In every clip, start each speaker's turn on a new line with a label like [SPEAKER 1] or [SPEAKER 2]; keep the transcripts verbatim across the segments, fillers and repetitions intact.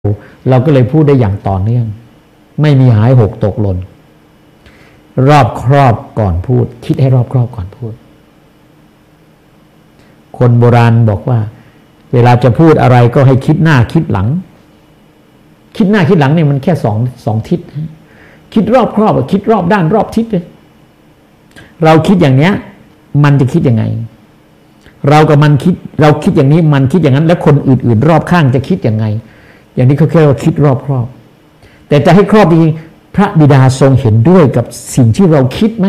[SPEAKER 1] เราก็เลยพูดได้อย่างต่อเนื่องไม่มีหายหกตกหล่นรอบครอบก่อนพูดคิดให้รอบครอบก่อนพูดคนโบราณบอกว่าเวลาจะพูดอะไรก็ให้คิดหน้าคิดหลังคิดหน้าคิดหลังเนี่ยมันแค่สองสองทิศคิดรอบครอบคิดรอบด้านรอบทิศเลยเราคิดอย่างเนี้ยมันจะคิดยังไงเรากับมันคิดเราคิดอย่างนี้มันคิดอย่างนั้นแล้วคนอื่นๆรอบข้างจะคิดยังไงอย่างนี้เขาแค่ว่าคิดรอบครอบแต่จะให้ครอบจริงพระบิดาทรงเห็นด้วยกับสิ่งที่เราคิดไหม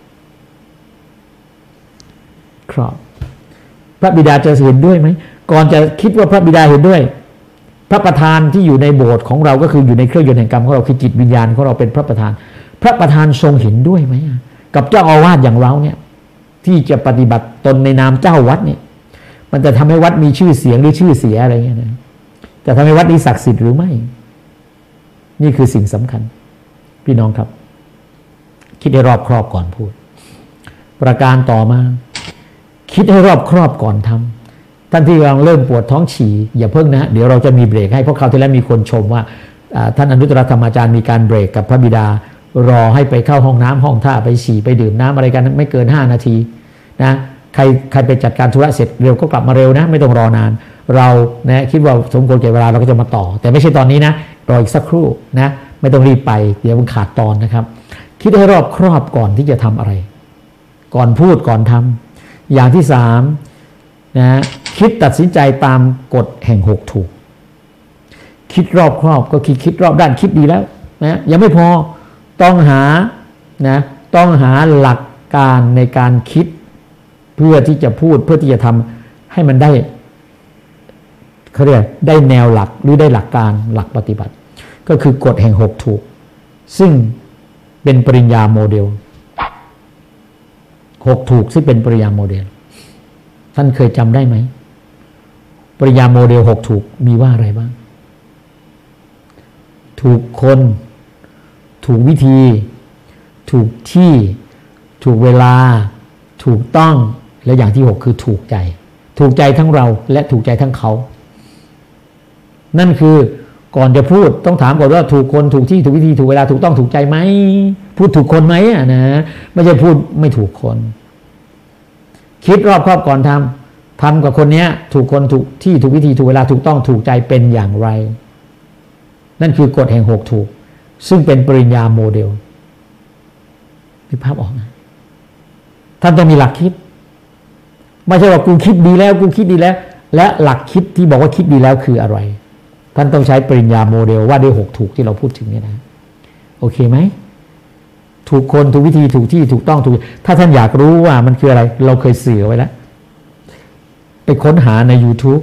[SPEAKER 1] ครอบพระบิดาจะเห็นด้วยไหมก่อนจะคิดว่าพระบิดาเห็นด้วยพระประธานที่อยู่ในโบสถ์ของเราก็คืออยู่ในเครื่องยนต์แห่งกรรมของเราคือจิตวิญญาณของเราเป็นพระประธานพระประธานทรงเห็นด้วยไหมกับเจ้าอาวาสอย่างเราเนี่ยที่จะปฏิบัติตนในนามเจ้าวัดเนี่ยมันจะทำให้วัดมีชื่อเสียงหรือชื่อเสียอะไรเงี้ยนะจะทำให้วัดนี้ศักดิ์สิทธิ์หรือไม่นี่คือสิ่งสำคัญพี่น้องครับคิดให้รอบครอบก่อนพูดประการต่อมาคิดให้รอบครอบก่อนทำท่านที่กำลังเริ่มปวดท้องฉี่อย่าเพิ่งนะเดี๋ยวเราจะมีเบรกให้เพราะคราวที่แล้วมีคนชมว่าท่านอนุตตรธรรมอาจารย์มีการเบรกกับพระบิดารอให้ไปเข้าห้องน้ำห้องท่าไปฉี่ไปดื่มน้ำอะไรกันไม่เกินห้านาทีนะใครใครไปจัดการธุระเสร็จเร็วก็กลับมาเร็วนะไม่ต้องรอนานเรานะคิดว่าสมควรแก่เวลาเราก็จะมาต่อแต่ไม่ใช่ตอนนี้นะรออีกสักครู่นะไม่ต้องรีบไปเดี๋ยวมันขาดตอนนะครับคิดให้รอบครอบก่อนที่จะทำอะไรก่อนพูดก่อนทำอย่างที่สามนะคิดตัดสินใจตามกฎแห่งหกถูกคิดรอบครอบก็คิดคิดรอบด้านคิดดีแล้วนะยังไม่พอต้องหานะต้องหาหลักการในการคิดเพื่อที่จะพูดเพื่อที่จะทำให้มันได้เขาเรียกได้แนวหลักหรือได้หลักการหลักปฏิบัติก็คือกฎแห่งหกถูกซึ่งเป็นปริญญาโมเดลหกถูกซึ่งเป็นปริญญาโมเดลท่านเคยจำได้ไหมปริญญาโมเดลหกถูกมีว่าอะไรบ้างถูกคนถูกวิธีถูกที่ถูกเวลาถูกต้องและอย่างที่หกคือถูกใจถูกใจทั้งเราและถูกใจทั้งเขานั่นคือก่อนจะพูดต้องถามก่อนว่าถูกคนถูกที่ถูกวิธีถูกเวลาถูกต้องถูกใจไหมพูดถูกคนไหมอ่ะนะไม่ใช่พูดไม่ถูกคนคิดรอบครอบก่อนทำทำกับคนนี้ถูกคนถูกที่ถูกวิธีถูกเวลาถูกต้องถูกใจเป็นอย่างไรนั่นคือกฎแห่งหกถูกซึ่งเป็นปริญญาโมเดลมีภาพออกนะท่านต้องมีหลักคิดไม่ใช่ว่ากูคิดดีแล้วกูคิดดีแล้วและหลักคิดที่บอกว่าคิดดีแล้วคืออะไรท่านต้องใช้ปริญญาโมเดลว่าด้วยหกถูกที่เราพูดถึงนี่นะโอเคไหมถูกคนถูกวิธีถูกที่ถูกต้องถูกถ้าท่านอยากรู้ว่ามันคืออะไรเราเคยสื่อไว้แล้วไปค้นหาใน YouTube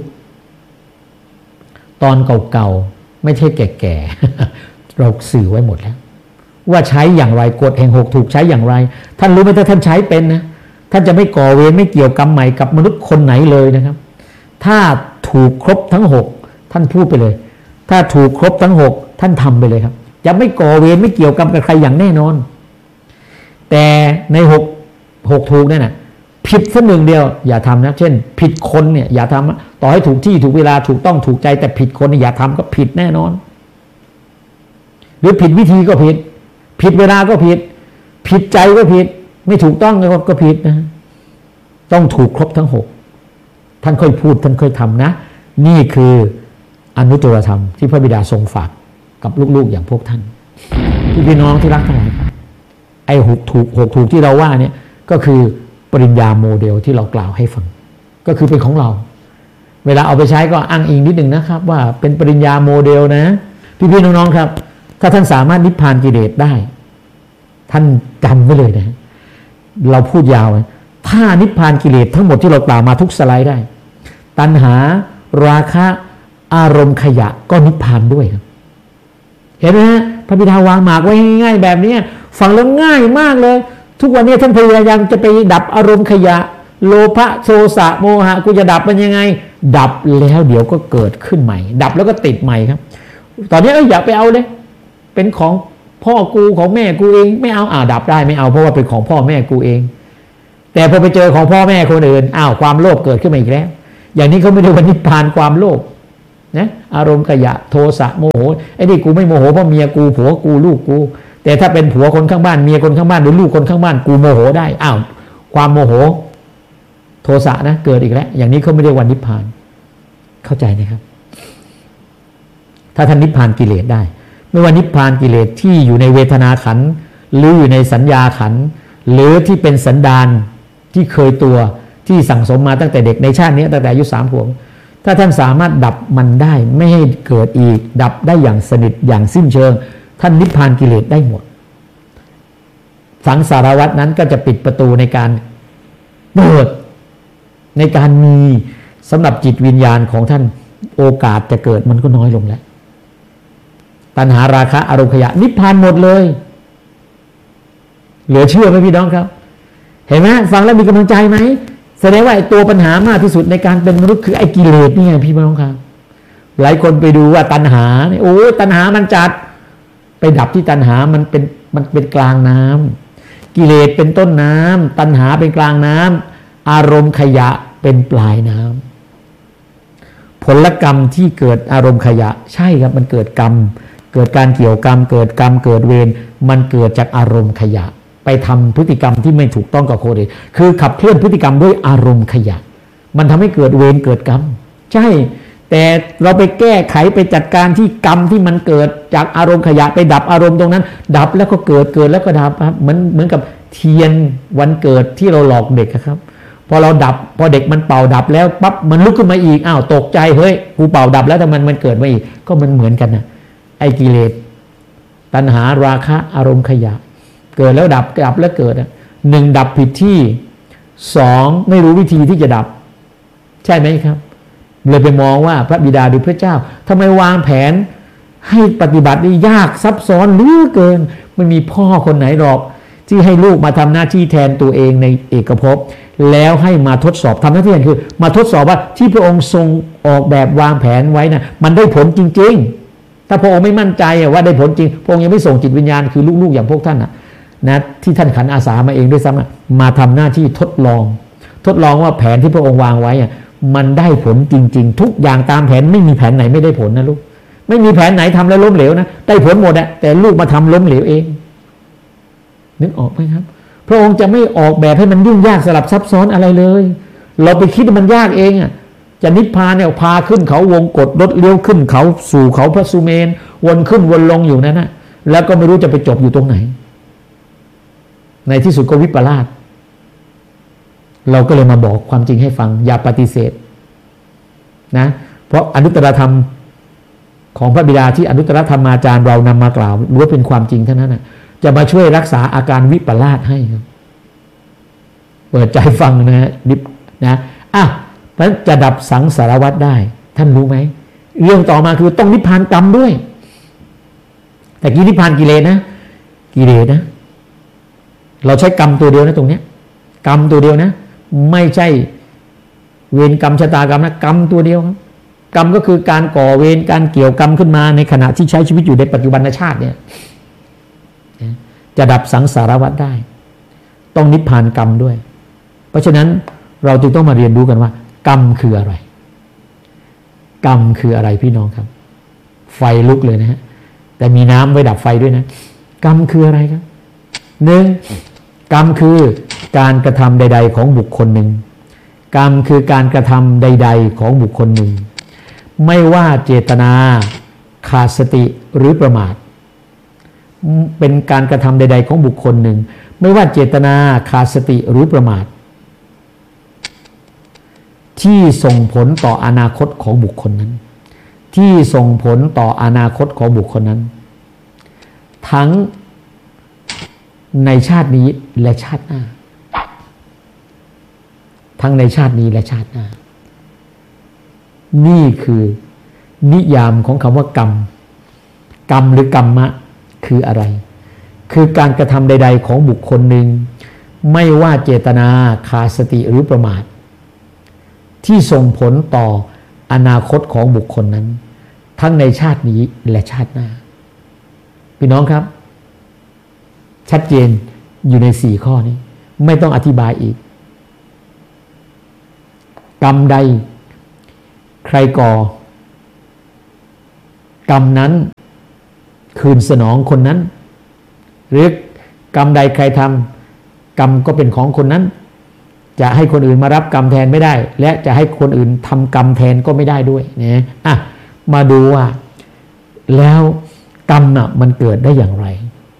[SPEAKER 1] ตอนเก่าๆไม่ใช่แก่ๆเราสื่อไว้หมดแล้วว่าใช้อย่างไรกฎแห่งหกถูกใช้อย่างไรท่านรู้ไหมถ้าท่านใช้เป็นนะท่านจะไม่ก่อเวรไม่เกี่ยวกรรมใหม่กับมนุษย์คนไหนเลยนะครับถ้าถูกครบทั้งหกท่านพูดไปเลยถ้าถูกครบทั้งหกท่านทำไปเลยครับจะไม่ก่อเวรไม่เกี่ยวกรรมกับใครอย่างแน่นอนแต่ในหกหกถูกเนี่ยนะผิดสักหนึ่งเดียวอย่าทำนะเช่นผิดคนเนี่ยอย่าทำต่อให้ถูกที่ถูกเวลาถูกต้องถูกใจแต่ผิดคนอย่าทำก็ผิดแน่นอนหรือผิดวิธีก็ผิดผิดเวลาก็ผิดผิดใจก็ผิดไม่ถูกต้องก็ผิดนะต้องถูกครบทั้งหกท่านค่อยพูดท่านค่อยทำนะนี่คืออนุตตรธรรมที่พระบิดาทรงฝากกับลูกๆอย่างพวกท่านพี่พี่น้องที่รักทั้งหลายไอ้หกถูกหกถูกที่เราว่าเนี่ยก็คือปริญญาโมเดลที่เรากล่าวให้ฟังก็คือเป็นของเราเวลาเอาไปใช้ก็อ้างอิงนิดหนึ่งนะครับว่าเป็นปริญญาโมเดลนะพี่พี่น้องๆครับถ้าท่านสามารถนิพพานกิเลสได้ท่านจำไว้เลยนะเราพูดยาวถ้านิพพานกิเลสทั้งหมดที่เรากล่าวมาทุกสไลด์ได้ตัณหาราคะอารมณ์ขยะก็นิพพานด้วยครับเห็นไหมฮะพระบิดาวางหมากไว้ง่ายๆแบบนี้ฟังแล้วง่ายมากเลยทุกวันนี้ท่านพยายามจะไปดับอารมณ์ขยะโลภะโทสะโมหะกูจะดับมันยังไงดับแล้วเดี๋ยวก็เกิดขึ้นใหม่ดับแล้วก็ติดใหม่ครับตอนนี้เอ้ยอย่าไปเอาเลยเป็นของพ่อกูของแม่กูเองไม่เอาอ่าดับได้ไม่เอาเพราะว่าเป็นของพ่อแม่กูเองแต่พอไปเจอของพ่อแม่คนอื่นอ้าวความโลภเกิดขึ้นมาอีกแล้วอย่างนี้เขาไม่ได้ว่านิพพานความโลภนะอารมณ์ขยะโทสะโมโหไอ้นี่กูไม่โมโหเพราะเมียกูผัวกูลูกกูแต่ถ้าเป็นผัวคนข้างบ้านเมียคนข้างบ้านหรือลูกคนข้างบ้านกูโมโหได้อ้าวความโมโหโทสะนะเกิดอีกแล้วอย่างนี้เขาไม่เรียกว่านิพพานเข้าใจนะครับถ้าท่านนิพพานกิเลสได้ไม่ว่านิพพานกิเลสที่อยู่ในเวทนาขันธ์หรืออยู่ในสัญญาขันธ์หรือที่เป็นสันดานที่เคยตัวที่สั่งสมมาตั้งแต่เด็กในชาตินี้ตั้งแต่อายุสามขวบถ้าท่านสามารถดับมันได้ไม่ให้เกิดอีกดับได้อย่างสนิทอย่างสิ้นเชิงท่านนิพพานกิเลสได้หมดสังสารวัฏนั้นก็จะปิดประตูในการเปิดในการมีสำหรับจิตวิญญาณของท่านโอกาสจะเกิดมันก็น้อยลงแล้วตัณหาราคะอารมณ์ขยะนิพพานหมดเลยเหลือเชื่อไหมพี่น้องครับเห็นไหมฟังแล้วมีกำลังใจไหมแสดงว่าไอ้ตัวปัญหามากที่สุดในการเป็นมนุษย์คือไอ้กิเลสนี่ไงพี่น้องครับหลายคนไปดูว่าตัณหาเนี่ยโอ้ตัณหามันจัดไปดับที่ตัณหามันเป็นมันเป็นกลางน้ำกิเลสเป็นต้นน้ำตัณหาเป็นกลางน้ำอารมณ์ขยะเป็นปลายน้ำผลกรรมที่เกิดอารมณ์ขยะใช่ครับมันเกิดกรรมเกิดการเกี่ยวกรรมเกิดกรรมเกิดเวรมันเกิดจากอารมณ์ขยะไปทำพฤติกรรมที่ไม่ถูกต้องกับคนอื่นคือขับเคลื่อนพฤติกรรมด้วยอารมณ์ขยะมันทำให้เกิดเวรเกิดกรรมใช่แต่เราไปแก้ไขไปจัดการที่กรรมที่มันเกิดจากอารมณ์ขยะไปดับอารมณ์ตรงนั้นดับแล้วก็เกิดเกิดแล้วก็ดับครับเหมือนเหมือนกับเทียนวันเกิดที่เราหลอกเด็กครับพอเราดับพอเด็กมันเป่าดับแล้วปั๊บมันลุกขึ้นมาอีกอ้าวตกใจเฮ้ยกูเป่าดับแล้วแต่มันมันเกิดมาอีกก็มันเหมือนกันนะไอ้กิเลสตัณหาราคะอารมณ์ขยะเกิดแล้วดับดับแล้วเกิดหนึ่งดับผิดที่สองไม่รู้วิธีที่จะดับใช่ไหมครับเลยไปมองว่าพระบิดาหรือพระเจ้าทำไมวางแผนให้ปฏิบัตินี่ยากซับซ้อนเหลือเกินไม่มีพ่อคนไหนหรอกที่ให้ลูกมาทำหน้าที่แทนตัวเองในเอกภพแล้วให้มาทดสอบทำหน้าที่คือมาทดสอบว่าที่พระองค์ทรงออกแบบวางแผนไว้นะมันได้ผลจริงๆถ้าพระองค์ไม่มั่นใจว่าได้ผลจริงพระองค์ยังไม่ส่งจิตวิญญาณคือลูกๆอย่างพวกท่านนะนะที่ท่านขันอาสามาเองด้วยซ้ำมาทำหน้าที่ทดลองทดลองว่าแผนที่พระองค์วางไว้มันได้ผลจริงๆทุกอย่างตามแผนไม่มีแผนไหนไม่ได้ผลนะลูกไม่มีแผนไหนทำแล้วล้มเหลวนะได้ผลหมดอะแต่ลูกมาทำล้มเหลวเองนึกออกไหมครับพระองค์จะไม่ออกแบบให้มันยุ่งยากสลับซับซ้อนอะไรเลยเราไปคิดว่ามันยากเองอะจะนิพพานเนี่ยพาขึ้นเขาวงกฏรถเลี้ยวขึ้นเขาสู่เขาพระสุเมนวนขึ้นวนลงอยู่นั่นนะแล้วก็ไม่รู้จะไปจบอยู่ตรงไหนในที่สุดก็วิปลาสเราก็เลยมาบอกความจริงให้ฟังอย่าปฏิเสธนะเพราะอนุตตรธรรมของพระบิดาที่อนุตตรธรรมาจารย์เรานำมากล่าวล้วนเป็นความจริงเท่านั้นนะจะมาช่วยรักษาอาการวิปลาสให้ครับเปิดใจฟังนะนิพนะอ่ะเพราะจะดับสังสารวัฏได้ท่านรู้ไหมเรื่องต่อมาคือต้องนิพพานกรรมด้วยแต่กี้นิพพานกิเลสนะกิเลสนะเราใช้กรรมตัวเดียวนะตรงนี้กรรมตัวเดียวนะไม่ใช่เวรกรรมชะตากรรมนะกรรมตัวเดียวครับกรรมก็คือการก่อเวรการเกี่ยวกรรมขึ้นมาในขณะที่ใช้ชีวิตอยู่ในปัจจุบันชาติเนี่ยจะดับสังสารวัฏได้ต้องนิพพานกรรมด้วยเพราะฉะนั้นเราจึงต้องมาเรียนรู้กันว่ากรรมคืออะไรกรรมคืออะไรพี่น้องครับไฟลุกเลยนะฮะแต่มีน้ำไว้ดับไฟด้วยนะกรรมคืออะไรครับหนึ่งกรรมคือการกระทำใดๆของบุคคลหนึ่งกรรมคือการกระทำใดๆของบุคคลหนึ่งไม่ว่าเจตนาขาดสติหรือประมาทเป็นการกระทำใดๆของบุคคลหนึ่งไม่ว่าเจตนาขาดสติหรือประมาทที่ส่งผลต่ออนาคตของบุคคลนั้นที่ส่งผลต่ออนาคตของบุคคลนั้นทั้งในชาตินี้และชาติหน้าทั้งในชาตินี้และชาติหน้านี่คือนิยามของคำว่ากรรมกรรมหรือกรรมะคืออะไรคือการกระทำใดๆของบุคคลหนึ่งไม่ว่าเจตนาขาดสติหรือประมาทที่ส่งผลต่ออนาคตของบุคคลนั้นทั้งในชาตินี้และชาติหน้าพี่น้องครับชัดเจนอยู่ในสี่ข้อนี้ไม่ต้องอธิบายอีกกรรมใดใครก่อกรรมนั้นคืนสนองคนนั้นหรือกรรมใดใครทำกรรมก็เป็นของคนนั้นจะให้คนอื่นมารับกรรมแทนไม่ได้และจะให้คนอื่นทำกรรมแทนก็ไม่ได้ด้วยนะอ่ะมาดูว่าแล้วกรรมน่ะมันเกิดได้อย่างไร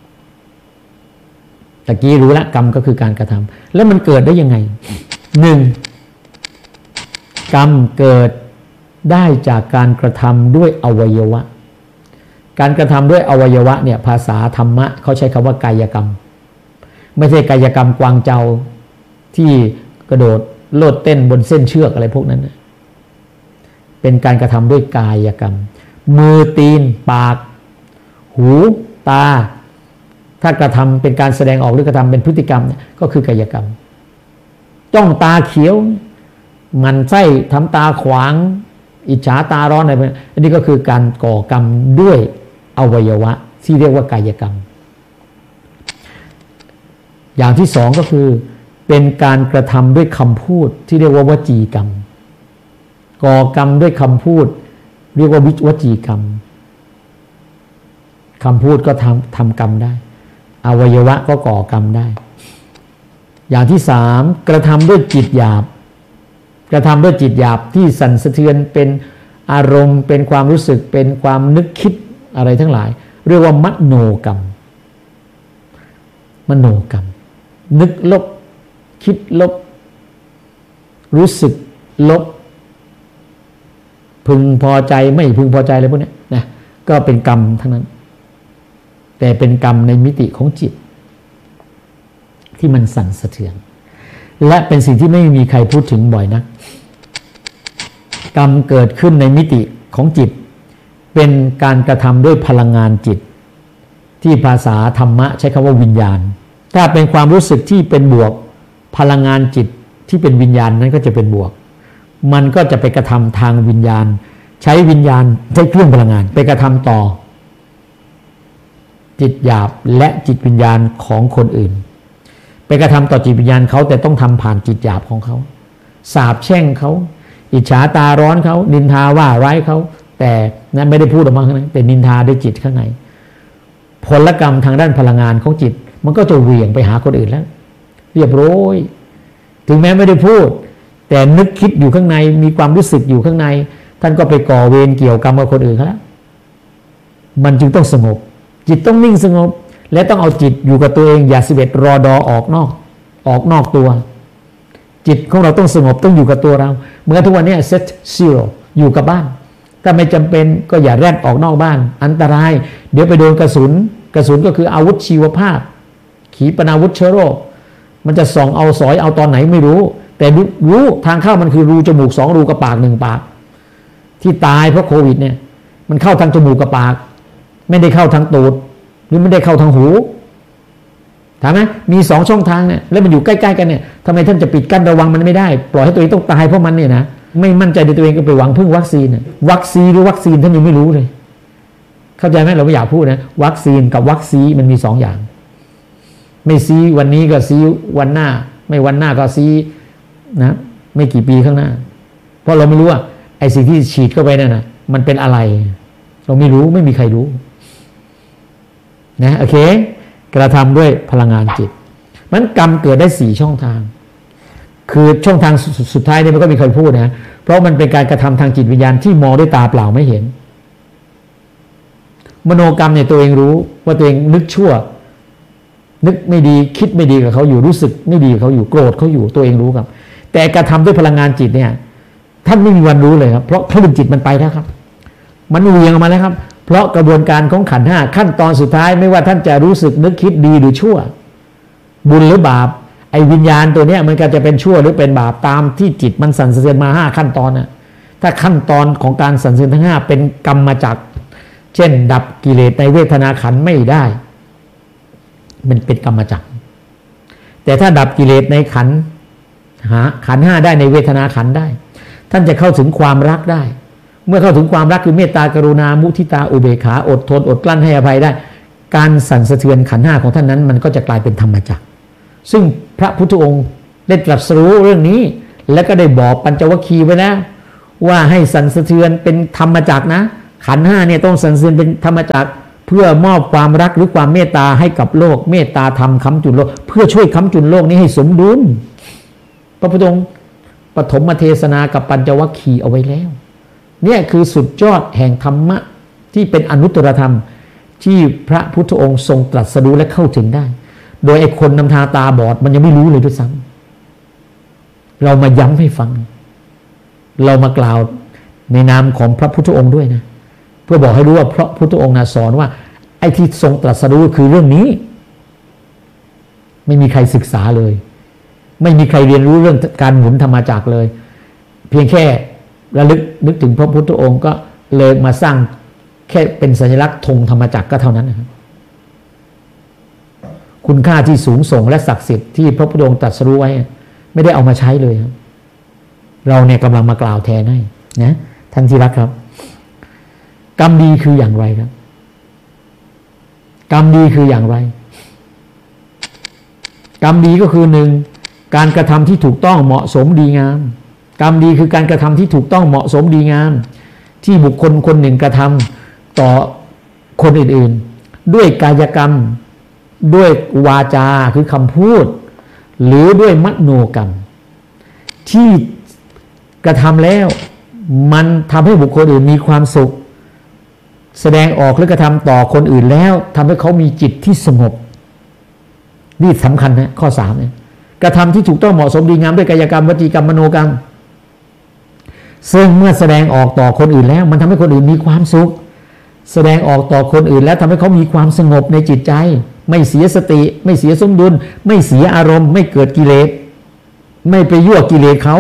[SPEAKER 1] ตะกี้รู้แล้วกรรมก็คือการกระทำแล้วมันเกิดได้ยังไงหนึ่งกรรมเกิดได้จากการกระทำด้วยอวัยวะการกระทำด้วยอวัยวะเนี่ยภาษาธรรมะเขาใช้คำว่ากายกรรมไม่ใช่กายกรรมกวางเจาที่กระโดดโลดเต้นบนเส้นเชือกอะไรพวกนั้นนะเป็นการกระทำด้วยกายกรรมมือตีนปากหูตาถ้ากระทำเป็นการแสดงออกหรือกระทำเป็นพฤติกรรมเนี่ยก็คือกายกรรมจ้องตาเขียวมันไส้ทำตาขวางอิจฉาตาร้อนอะไรแบบนี้อันนี้ก็คือการก่อกรรมด้วยอวัยวะที่เรียกว่ากายกรรมอย่างที่สองก็คือเป็นการกระทำด้วยคำพูดที่เรียกว่าวจีกรรมก่อกรรมด้วยคำพูดเรียกว่าวจีกรรมคำพูดก็ทำทำกรรมได้อวัยวะก็ก่อกรรมได้อย่างที่สามกระทำด้วยจิตหยาบกระทำด้วยจิตหยาบที่สั่นสะเทือนเป็นอารมณ์เป็นความรู้สึกเป็นความนึกคิดอะไรทั้งหลายเรียกว่ามโนกรรมมโนกรรมนึกลบคิดลบรู้สึกลบพึงพอใจไม่พึงพอใจอะไรพวกนี้นะก็เป็นกรรมทั้งนั้นแต่เป็นกรรมในมิติของจิตที่มันสั่นสะเทือนและเป็นสิ่งที่ไม่มีใครพูดถึงบ่อยนักกรรมเกิดขึ้นในมิติของจิตเป็นการกระทำด้วยพลังงานจิตที่ภาษาธรรมะใช้คำว่าวิญญาณถ้าเป็นความรู้สึกที่เป็นบวกพลังงานจิตที่เป็นวิญญาณนั้นก็จะเป็นบวกมันก็จะไปกระทำทางวิญญาณใช้วิญญาณใช้เครื่องพลังงานไปกระทำต่อจิตหยาบและจิตวิญญาณของคนอื่นไปกระทำต่อจิตวิญญาณเขาแต่ต้องทำผ่านจิตหยาบของเขาสาปแช่งเขาอิจฉาตาร้อนเขานินทาว่าร้ายเขาแต่นั้นไม่ได้พูดออกมาข้างในแต่นินทาด้วยจิตข้างในผลกรรมทางด้านพลังงานของจิตมันก็จะเหวี่ยงไปหาคนอื่นแล้วเรียบร้อยถึงแม้ไม่ได้พูดแต่นึกคิดอยู่ข้างในมีความรู้สึกอยู่ข้างในท่านก็ไปก่อเวรเกี่ยวกรรมกับคนอื่นเขาแล้วมันจึงต้องสงบจิตต้องนิ่งสงบและต้องเอาจิตอยู่กับตัวเองอย่าสิบเอ็ดรอดอออกนอกออกนอกตัวจิตของเราต้องสงบต้องอยู่กับตัวเราเมื่อทุกวันนี้เซตซีโร่อยู่กับบ้านถ้าไม่จำเป็นก็อย่าแรดออกนอกบ้านอันตรายเดี๋ยวไปโดนกระสุนกระสุนก็คืออาวุธชีวภาพขีปนาวุธเชื้อโรคมันจะส่องเอาสอยเอาตอนไหนไม่รู้แต่รู้ทางเข้ามันคือรูจมูกสองรูกับปากหนึ่งปากที่ตายเพราะโควิดเนี่ยมันเข้าทางจมูกกับปากไม่ได้เข้าทางตูดหรือไม่ได้เข้าทางหูถามไหมมีสองช่องทางเนี่ยแล้วมันอยู่ใกล้ๆกันเนี่ยทำไมท่านจะปิดกั้นระวังมันไม่ได้ปล่อยให้ตัวเองต้องตายเพราะมันเนี่ยนะไม่มั่นใจในตัวเองก็ไปหวังพึ่งวัคซีนวัคซีนหรือวัคซีนท่านยังไม่รู้เลยเข้าใจไหมเราไม่อยากพูดนะวัคซีนกับวัคซีมันมีสองอย่างไม่ซีวันนี้ก็ซีวันหน้าไม่วันหน้าก็ซีนะไม่กี่ปีข้างหน้าเพราะเราไม่รู้ว่าไอ้สิ่งที่ฉีดเข้าไปนั่นนะมันเป็นอะไรเราไม่รู้ไม่มีใครรู้นะโอเคกระทำด้วยพลังงานจิตมันกรรมเกิดได้สี่ช่องทางคือช่องทางสุดท้ายนี่มันก็มีใครพูดนะเพราะมันเป็นการกระทำทางจิตวิญญาณที่มองด้วยตาเปล่าไม่เห็นมโนกรรมเนี่ยตัวเองรู้ว่าตัวเองนึกชั่วนึกไม่ดีคิดไม่ดีกับเขาอยู่รู้สึกไม่ดีกับเขาอยู่โกรธเขาอยู่ตัวเองรู้ครับแต่กระทำด้วยพลังงานจิตเนี่ยท่านไม่มีวันรู้เลยครับเพราะพลังจิตมันไปแล้วครับมันเวียงออกมาแล้วครับเพราะกระบวนการของขันธ์ห้าขั้นตอนสุดท้ายไม่ว่าท่านจะรู้สึกนึกคิดดีหรือชั่วบุญหรือบาปไอ้วิญญาณตัวเนี้ยมันก็จะเป็นชั่วหรือเป็นบาปตามที่จิตมันสั่นสะเทือนมาห้าขั้นตอนน่ะถ้าขั้นตอนของการสั่นสะเทือนทั้งห้าเป็นกรรมมาจากเช่นดับกิเลสในเวทนาขันธ์ไม่ได้มันเป็นกรรมจักรแต่ถ้าดับกิเลสในขันธ์หาขันธ์ห้าได้ในเวทนาขันธ์ได้ท่านจะเข้าถึงความรักได้เมื่อเข้าถึงความรักคือเมตตากรุณามุทิตาอุเบกขาอดทนอดกลั้นให้อภัยได้การสั่นสะเทือนขันธ์ห้าของท่านนั้นมันก็จะกลายเป็นธรรมจักรซึ่งพระพุทธองค์ได้ตรัสรู้เรื่องนี้และก็ได้บอกปัญจวัคคีย์ไว้แล้วว่าให้สั่นสะเทือนเป็นธรรมจักรนะขันธ์ห้าเนี่ยต้องสรรเสริญเป็นธรรมจักรเพื่อมอบความรักหรือความเมตตาให้กับโลกเมตตาธรรมค้ำจุนโลกเพื่อช่วยค้ำจุนโลกนี้ให้สมดุลพระพุทธองค์ปฐมเทศนากับปัญจวัคคีย์เอาไว้แล้วเนี่ยคือสุดยอดแห่งธรรมะที่เป็นอนุตตรธรรมที่พระพุทธองค์ทรงตรัสรู้และเข้าถึงได้โดยไอ้คนนำทางตาบอดมันยังไม่รู้เลยด้วยซ้ำเรามาย้ำให้ฟังเรามากล่าวในนามของพระพุทธองค์ด้วยนะเพื่อบอกให้รู้ว่าพระพุทธองค์นะสอนว่าไอ้ที่ทรงตรัสรู้คือเรื่องนี้ไม่มีใครศึกษาเลยไม่มีใครเรียนรู้เรื่องการหมุนธรรมจักรเลยเพียงแค่ระลึกนึกถึงพระพุทธองค์ก็เลยมาสร้างแค่เป็นสัญลักษณ์ธงธรรมจักรก็เท่านั้นนะครับคุณค่าที่สูงส่งและศักดิ์สิทธิ์ที่พระพุทธองค์ตรัสรู้ไว้ไม่ได้เอามาใช้เลยครับเราเนี่ยกำลังมากล่าวแทนให้นะท่านที่รักครับกรรมดีคืออย่างไรครับกรรมดีคืออย่างไรกรรมดีก็คือหนึ่งการกระทำที่ถูกต้องเหมาะสมดีงามกรรมดีคือการกระทำที่ถูกต้องเหมาะสมดีงามที่บุคคลคนหนึ่งกระทำต่อคนอื่นๆด้วยกายกรรมด้วยวาจาคือคำพูดหรือด้วยมโนกรรมที่กระทำแล้วมันทำให้บุคคลอื่นมีความสุขแสดงออกหรือกระทำต่อคนอื่นแล้วทำให้เขามีจิตที่สงบนี่สำคัญนะข้อสามเนี่ยกระทำที่ถูกต้องเหมาะสมดีงามด้วยกายกรรมวจีกรรมมโนกรรมซึ่งเมื่อแสดงออกต่อคนอื่นแล้วมันทำให้คนอื่นมีความสุขแสดงออกต่อคนอื่นแล้วทำให้เขามีความสงบในจิตใจไม่เสียสติไม่เสียสมดุลไม่เสียอารมณ์ไม่เกิดกิเลสไม่ไปยั่วกิเลสเขา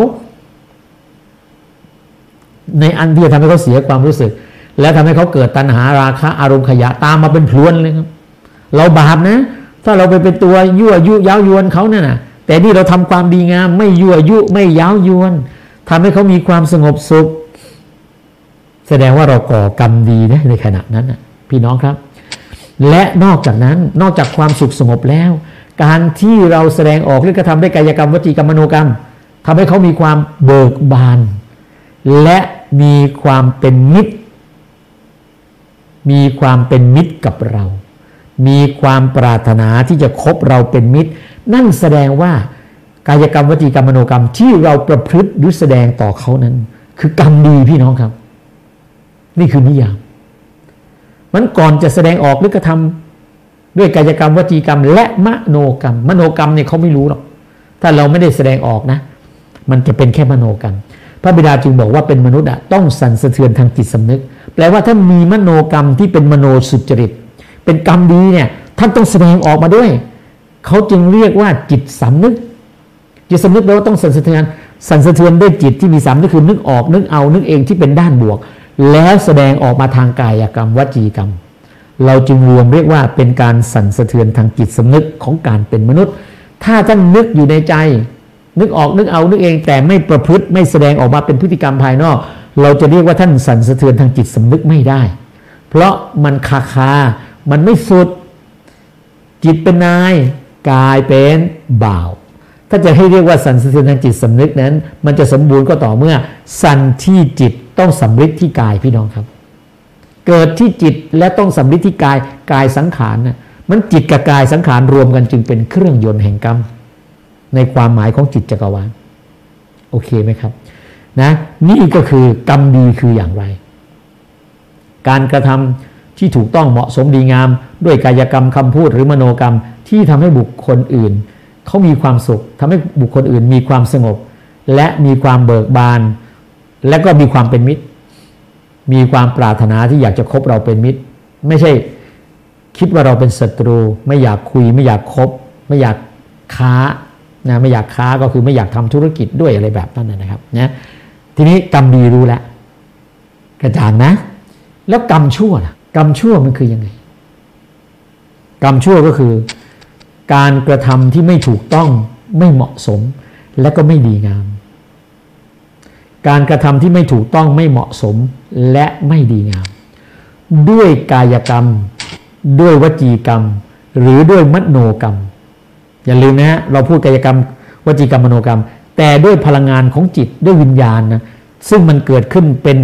[SPEAKER 1] ในอันที่จะทำให้เขาเสียความรู้สึกและทำให้เขาเกิดตัณหาราคะอารมณ์ขยะตามมาเป็นพลวนเลยครับเราบาปนะถ้าเราไปเป็นตัวยั่วยุเย้ายวนเขาเนี่ยนะแต่นี่เราทำความดีงามไม่ยั่วยุไม่เย้ายวนทำให้เขามีความสงบสุขแสดงว่าเราก่อกรรมดีนะในขณะนั้นนะพี่น้องครับและนอกจากนั้นนอกจากความสุขสงบแล้วการที่เราแสดงออกหรือกระทำด้วยกายกรรมวจีกรรมมโนกรรมทำให้เขามีความเบิกบานและมีความเป็นมิตรมีความเป็นมิตรกับเรามีความปรารถนาที่จะคบเราเป็นมิตรนั่นแสดงว่ากายกรรมวจีกรรมมโนกรรมที่เราประพฤติหรือแสดงต่อเขานั้นคือกรรมดีพี่น้องครับนี่คือนิยามมันก่อนจะแสดงออกหรือกระทำด้วยกายกรรมวจีกรรมและมโนกรรมมโนกรรมเนี่ยเขาไม่รู้หรอกถ้าเราไม่ได้แสดงออกนะมันจะเป็นแค่มโนกรรมพระบิดาจึงบอกว่าเป็นมนุษย์อะต้องสั่นสะเทือนทางจิตสำนึกแปลว่าถ้ามีมโนกรรมที่เป็นมโนสุจริตเป็นกรรมดีเนี่ยท่านต้องแสดงออกมาด้วยเขาจึงเรียกว่าจิตสำนึกจิตสำนึกแปลว่าต้องสั่นสะเทือนสั่นสะเทือนด้วยจิตที่มีสำนึกคือนึกออกนึกเอานึกเองที่เป็นด้านบวกแล้วแสดงออกมาทางกายกรรมวจีกรรมเราจึงรวมเรียกว่าเป็นการสั่นสะเทือนทางจิตสำนึกของการเป็นมนุษย์ถ้าท่านนึกอยู่ในใจนึกออกนึกเอานึกเองแต่ไม่ประพฤติไม่แสดงออกมาเป็นพฤติกรรมภายนอกเราจะเรียกว่าท่านสั่นสะเทือนทางจิตสำนึกไม่ได้เพราะมันคาคามันไม่สุดจิตเป็นนายกายเป็นบ่าวถ้าจะให้เรียกว่าสั่นสะเทือนทางจิตสำนึกนั้นมันจะสมบูรณ์ก็ต่อเมื่อสั่นที่จิตต้องสำฤทธิ์ที่กายพี่น้องครับเกิดที่จิตและต้องสำฤทธิ์ที่กายกายสังขารน่ะมันจิตกับกายสังขารรวมกันจึงเป็นเครื่องยนต์แห่งกรรมในความหมายของจิตจักรวาลโอเคไหมครับนะนี่ก็คือกรรมดีคืออย่างไรการกระทำที่ถูกต้องเหมาะสมดีงามด้วยกายกรรมคำพูดหรือมโนกรรมที่ทำให้บุคคลอื่นเขามีความสุขทำให้บุคคลอื่นมีความสงบและมีความเบิกบานและก็มีความเป็นมิตรมีความปรารถนาที่อยากจะคบเราเป็นมิตรไม่ใช่คิดว่าเราเป็นศัตรูไม่อยากคุยไม่อยากคบไม่อยากค้านะไม่อยากค้าก็คือไม่อยากทำธุรกิจด้วยอะไรแบบนั้นนะครับนะทีนี้กรรมดีรู้แล้วกระจ่างนะแล้วกรรมชั่วล่ะกรรมชั่วมันคือยังไงกรรมชั่วก็คือการกระทำที่ไม่ถูกต้องไม่เหมาะสมและก็ไม่ดีงามการกระทำที่ไม่ถูกต้องไม่เหมาะสมและไม่ดีงามด้วยกายกรรมด้วยวจีกรรมหรือด้วยมโนกรรมอย่าลืมนะฮะเราพูดกายกรรมวจีกรรมมโนกรรมแต่ด้วยพลังงานของจิตด้วยวิญญาณนะซึ่งมันเกิดขึ้นเป็น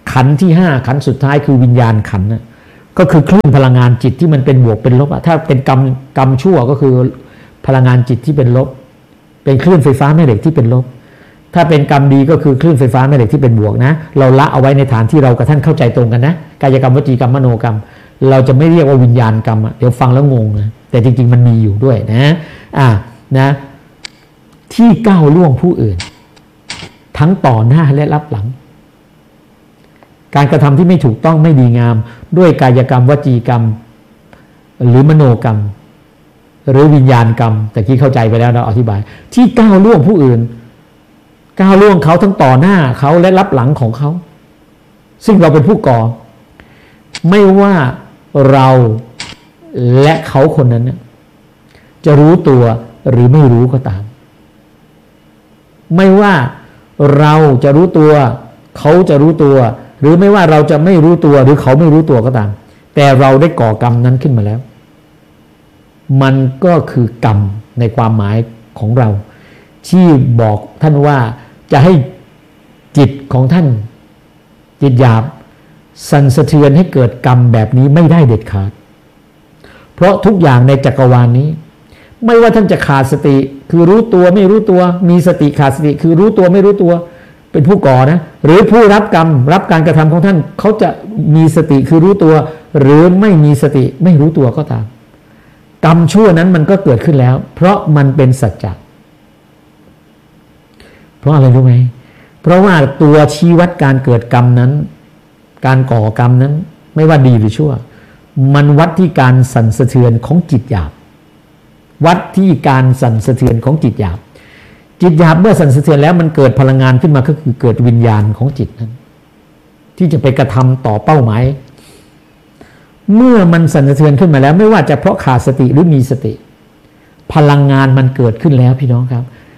[SPEAKER 1] ขันธ์ที่ห้าขันธ์สุดท้ายคือวิญญาณขันธ์นะก็คือคลื่นพลังงานจิตที่มันเป็นบวกเป็นลบอะถ้าเป็นกรรมกรรมชั่วก็คือพลังงานจิตที่เป็นลบเป็นคลื่นไฟฟ้าแม่เหล็กที่เป็นลบถ้าเป็นกรรมดีก็คือคลื่นไฟฟ้าแม่เหล็กที่เป็นบวกนะเราละเอาไว้ในฐานที่เรากับท่านเข้าใจตรงกันนะกายกรรมวจีกรรมมโนกรรมเราจะไม่เรียกว่าวิญญาณกรรมอะเดี๋ยวฟังแล้วงงนะแต่จริงๆมันมีอยู่ด้วยนะอ่ะนะที่ก้าวล่วงผู้อื่นทั้งต่อหน้าและรับหลังการกระทำที่ไม่ถูกต้องไม่ดีงามด้วยกายกรรมวจีกรรมหรือมโนกรรมหรือวิญญาณกรรมแต่ที่เข้าใจไปแล้วเราอธิบายที่ก้าวล่วงผู้อื่นก้าวล่วงเขาทั้งต่อหน้าเขาและรับหลังของเขาซึ่งเราเป็นผู้ก่อไม่ว่าเราและเขาคนนั้นจะรู้ตัวหรือไม่รู้ก็ตามไม่ว่าเราจะรู้ตัวเขาจะรู้ตัวหรือไม่ว่าเราจะไม่รู้ตัวหรือเขาไม่รู้ตัวก็ตามแต่เราได้ก่อกรรมนั้นขึ้นมาแล้วมันก็คือกรรมในความหมายของเราที่บอกท่านว่าจะให้จิตของท่านจิตหยาบสั่นสะเทือนให้เกิดกรรมแบบนี้ไม่ได้เด็ดขาดเพราะทุกอย่างในจักรวาล นี้ไม่ว่าท่านจะขาดสติคือรู้ตัวไม่รู้ตัวมีสติขาดสติคือรู้ตัวไม่รู้ตัวเป็นผู้ก่อนะหรือผู้รับกรรมรับการกระทำของท่านเขาจะมีสติคือรู้ตัวหรือไม่มีสติไม่รู้ตัวก็ตามกรรมชั่วนั้นมันก็เกิดขึ้นแล้วเพราะมันเป็นสัจจะเพราะอะไรรู้ไหมเพราะว่าตัวชี้วัดการเกิดกรรมนั้นการก่อกรรมนั้นไม่ว่าดีหรือชั่วมันวัดที่การสั่นสะเทือนของจิตหยาบวัดที่การสั่นสะเทือนของจิตหยาบจิตหยาบเมื่อสั่นสะเทือนแล้วมันเกิดพลังงานขึ้นมาก็คือเกิดวิญญาณของจิตนั้นที่จะไปกระทำต่อเป้าหมายเมื่อมันสั่นสะเทือนขึ้นมาแล้วไม่ว่าจะเพราะขาดสติหรือมีสติพลังงานมันเกิดขึ้นแล้วพี่น้องครับ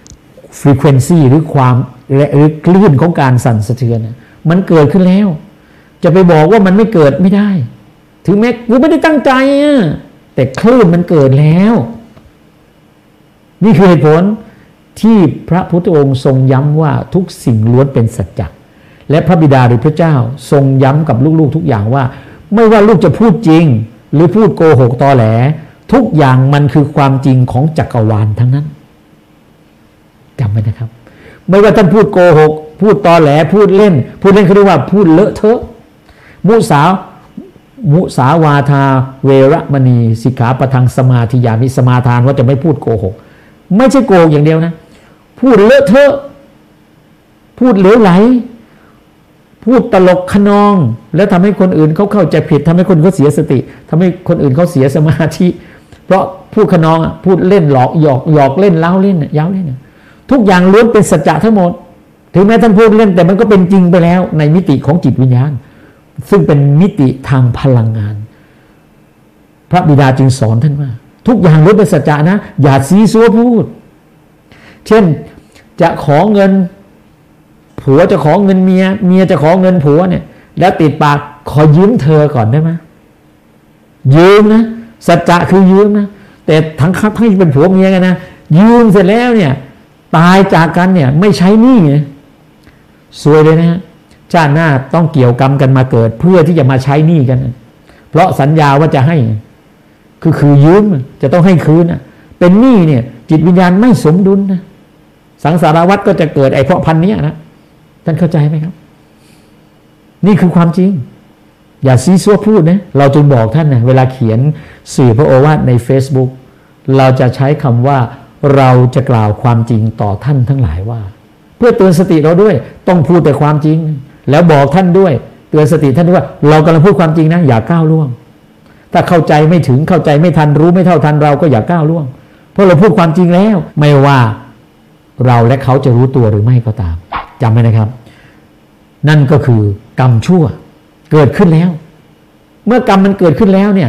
[SPEAKER 1] frequency หรือความหรือคลื่นของการสั่นสะเทือนมันเกิดขึ้นแล้วจะไปบอกว่ามันไม่เกิดไม่ได้ถึงแม้กูไม่ได้ตั้งใจแต่คลื่นมันเกิดแล้วนี่คือเหตุผลที่พระพุทธองค์ทรงย้ำว่าทุกสิ่งล้วนเป็นสัจจะและพระบิดาหรือพระเจ้าทรงย้ำกับลูกๆทุกอย่างว่าไม่ว่าลูกจะพูดจริงหรือพูดโกหกตอแหลทุกอย่างมันคือความจริงของจักรวาลทั้งนั้นจำไว้นะครับไม่ว่าท่านพูดโกหกพูดตอแหลพูดเล่นพูดเล่นเขาเรียกว่าพูดเลอะเทอะมุสามุสาวาทาเวรมณีสิกขาปะทังสมาธิยามิสมาทานว่าจะไม่พูดโกหกไม่ใช่โกหกอย่างเดียวนะพูดเลอะเทอะพูดเหลวไหลพูดตลกขนองแล้วทำให้คนอื่นเขาเข้าใจผิดทำให้คนเขาเสียสติทำให้คนอื่นเขาเสียสมาธิเพราะพูดขนองอ่ะพูดเล่นหลอกหยอกหยอกเล่นเล้าเล่นย้าวเล่นทุกอย่างล้วนเป็นสัจจะทั้งหมดถึงแม้ท่านพูดเล่นแต่มันก็เป็นจริงไปแล้วในมิติของจิตวิญญาณซึ่งเป็นมิติทางพลังงานพระบิดาจึงสอนท่านว่าทุกอย่างล้วนเป็นสัจจะนะอย่าซีซัวพูดเช่นจะขอเงินผัวจะขอเงินเมียเมียจะขอเงินผัวเนี่ยแล้วติดปากขอยืมเธอก่อนได้ไหมยืมนะสัจจะคือยืมนะแต่ทั้งคับให้เป็นผัวเมียกันนะยืมเสร็จแล้วเนี่ยตายจากกันเนี่ยไม่ใช้หนี้ซวยเลยนะชาติหน้าต้องเกี่ยวกรรมกันมาเกิดเพื่อที่จะมาใช้หนี้กันเพราะสัญญาว่าจะให้คือคือยืมจะต้องให้คืนนะเป็นหนี้เนี่ยจิตวิญญาณไม่สมดุลนะสังสารวัฏก็จะเกิดไอ้เพราะพันนี้นะท่านเข้าใจไหมครับนี่คือความจริงอย่าซีซัวพูดนะเราจึงบอกท่านนะเวลาเขียนสื่อพระโอวาทใน Facebook เราจะใช้คำว่าเราจะกล่าวความจริงต่อท่านทั้งหลายว่าเพื่อเตือนสติเราด้วยต้องพูดแต่ความจริงแล้วบอกท่านด้วยเตือนสติท่านด้วยว่าเรากำลังพูดความจริงนะอย่าก้าวล่วงถ้าเข้าใจไม่ถึงเข้าใจไม่ทันรู้ไม่เท่าทันเราก็อย่าก้าวล่วงเพราะเราพูดความจริงแล้วไม่ว่าเราและเขาจะรู้ตัวหรือไม่ก็ตามจำไว้นะครับนั่นก็คือกรรมชั่วเกิดขึ้นแล้วเมื่อกรรมมันเกิดขึ้นแล้วเนี่ย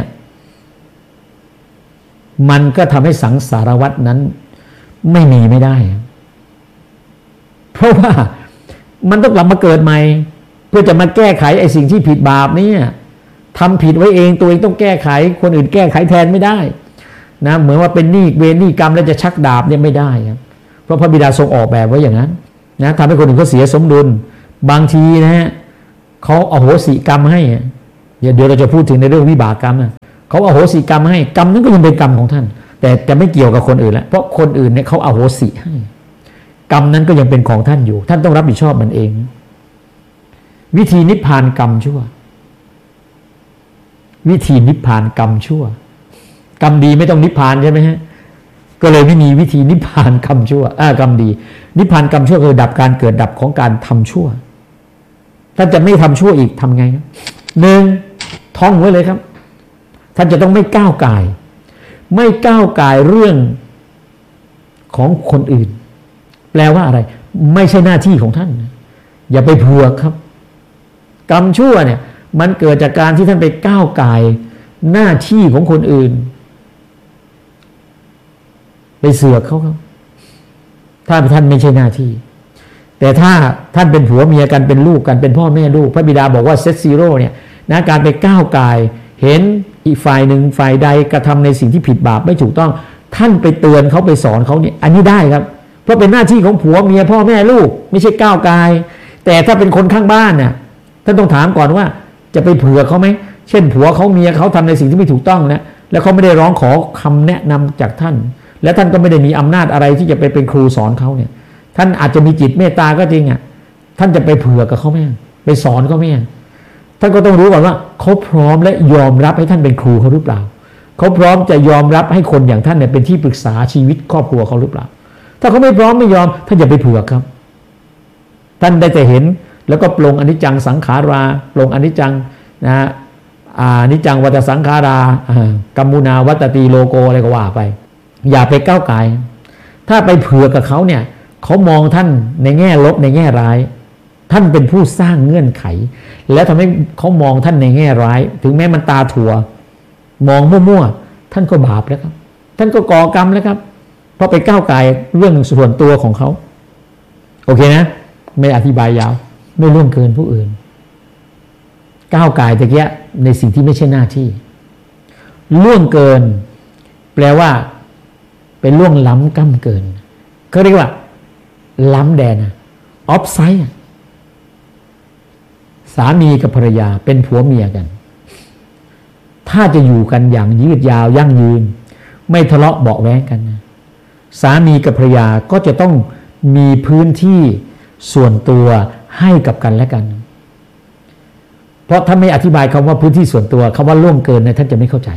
[SPEAKER 1] มันก็ทำให้สังสารวัฏนั้นไม่มีไม่ได้เพราะว่ามันต้องกลับมาเกิดใหม่เพื่อจะมาแก้ไขไอ้สิ่งที่ผิดบาปนี้ทำผิดไว้เองตัวเองต้องแก้ไขคนอื่นแก้ไขแทนไม่ได้นะเหมือนว่าเป็นหนี้เวรหนี้กรรมแล้วจะชักดาบเนี่ยไม่ได้ครับเพราะพระบิดาทรงออกแบบไว้อย่างนั้นนะทำให้คนอื่นเขาเสียสมดุลบางทีนะฮะเขาอโหสิกรรมให้เดี๋ยวเดี๋ยวเราจะพูดถึงในเรื่องวิบากกรรมนะเขาอโหสิกรรมให้กรรมนั้นก็ยังเป็นกรรมของท่านแต่จะไม่เกี่ยวกับคนอื่นแล้วเพราะคนอื่นเนี่ยเขาอโหสิให้กรรมนั้นก็ยังเป็นของท่านอยู่ท่านต้องรับผิดชอบมันเองวิธีนิพพานกรรมชั่ววิธีนิพพานกรรมชั่วกรรมดีไม่ต้องนิพพานใช่ไหมฮะก็เลยไม่มีวิธีนิพพานกรรมชั่วอ่ากรรมดีนิพพานกรรมชั่วคือดับการเกิดดับของการทำชั่วท่านจะไม่ทำชั่วอีกทำไงครับหนึ่งท่องไว้เลยครับท่านจะต้องไม่ก้าวไก่ไม่ก้าวไก่เรื่องของคนอื่นแปลว่าอะไรไม่ใช่หน้าที่ของท่านอย่าไปเผือกครับกรรมชั่วเนี่ยมันเกิดจากการที่ท่านไปก้าวไก่หน้าที่ของคนอื่นไปเสือกเขาครับถ้าท่านไม่ใช่หน้าที่แต่ถ้าท่านเป็นผัวเมียกันเป็นลูกกันเป็นพ่อแม่ลูกพระบิดาบอกว่าเซตซีโร่เนี่ยนะการไปก้าวไก่เห็นอีกฝ่ายหนึ่งฝ่ายใดกระทำในสิ่งที่ผิดบาปไม่ถูกต้องท่านไปเตือนเขาไปสอนเขาเนี่ยอันนี้ได้ครับเพราะเป็นหน้าที่ของผัวเมียพ่อแม่ลูกไม่ใช่ก้าวไก่แต่ถ้าเป็นคนข้างบ้านเนี่ยท่านต้องถามก่อนว่าจะไปเผื่อเขาไหมเช่นผัวเขาเมียเขาทำในสิ่งที่ไม่ถูกต้องนะแล้วเขาไม่ได้ร้องขอคำแนะนำจากท่านและท่านก็ไม่ได้มีอำนาจอะไรที่จะไปเป็นครูสอนเขาเนี่ยท่านอาจจะมีจิตเมตตาก็จริงอ่ะท่านจะไปเผื่อกับเขาไหมไปสอนเขาไหมท่านก็ต้องรู้ก่อนว่าเขาพร้อมและยอมรับให้ท่านเป็นครูเขาหรือเปล่าเขาพร้อมจะยอมรับให้คนอย่างท่านเนี่ยเป็นที่ปรึกษาชีวิตครอบครัวเขาหรือเปล่าถ้าเขาไม่พร้อมไม่ยอมท่านอย่าไปเผื่อครับท่านได้แต่เห็นแล้วก็ปลงอนิจจังสังขาราปลงอนิจจังนะอนิจจังวัฏสังขารากัมมุนาวัตติโลโกอะไรก็ว่าไปอย่าไปก้าวไก่ถ้าไปเผื่อกับเขาเนี่ยเขามองท่านในแง่ลบในแง่ร้ายท่านเป็นผู้สร้างเงื่อนไขแล้วทำให้เขามองท่านในแง่ร้ายถึงแม้มันตาถั่วมองมั่วๆท่านก็บาปแล้วครับท่านก็ก่อกรรมแล้วครับเพราะไปก้าวไก่เรื่องส่วนตัวของเขาโอเคนะไม่อธิบายยาวไม่ล่วงเกินผู้อื่นก้าวไก่ตะเกียในสิ่งที่ไม่ใช่หน้าที่ล่วงเกินแปลว่าเป็นล่วงล้ำก้ำเกินเขาเรียกว่าล้ำแดนออฟไซด์สามีกับภรรยาเป็นผัวเมียกันถ้าจะอยู่กันอย่างยืดยาวยั่งยืนไม่ทะเลาะเบาะแว้งกันนะสามีกับภรรยาก็จะต้องมีพื้นที่ส่วนตัวให้กับกันและกันเพราะถ้าไม่อธิบายคำว่าพื้นที่ส่วนตัวคำว่าล่วงเกินเนี่ยท่านจะไม่เข้าใจ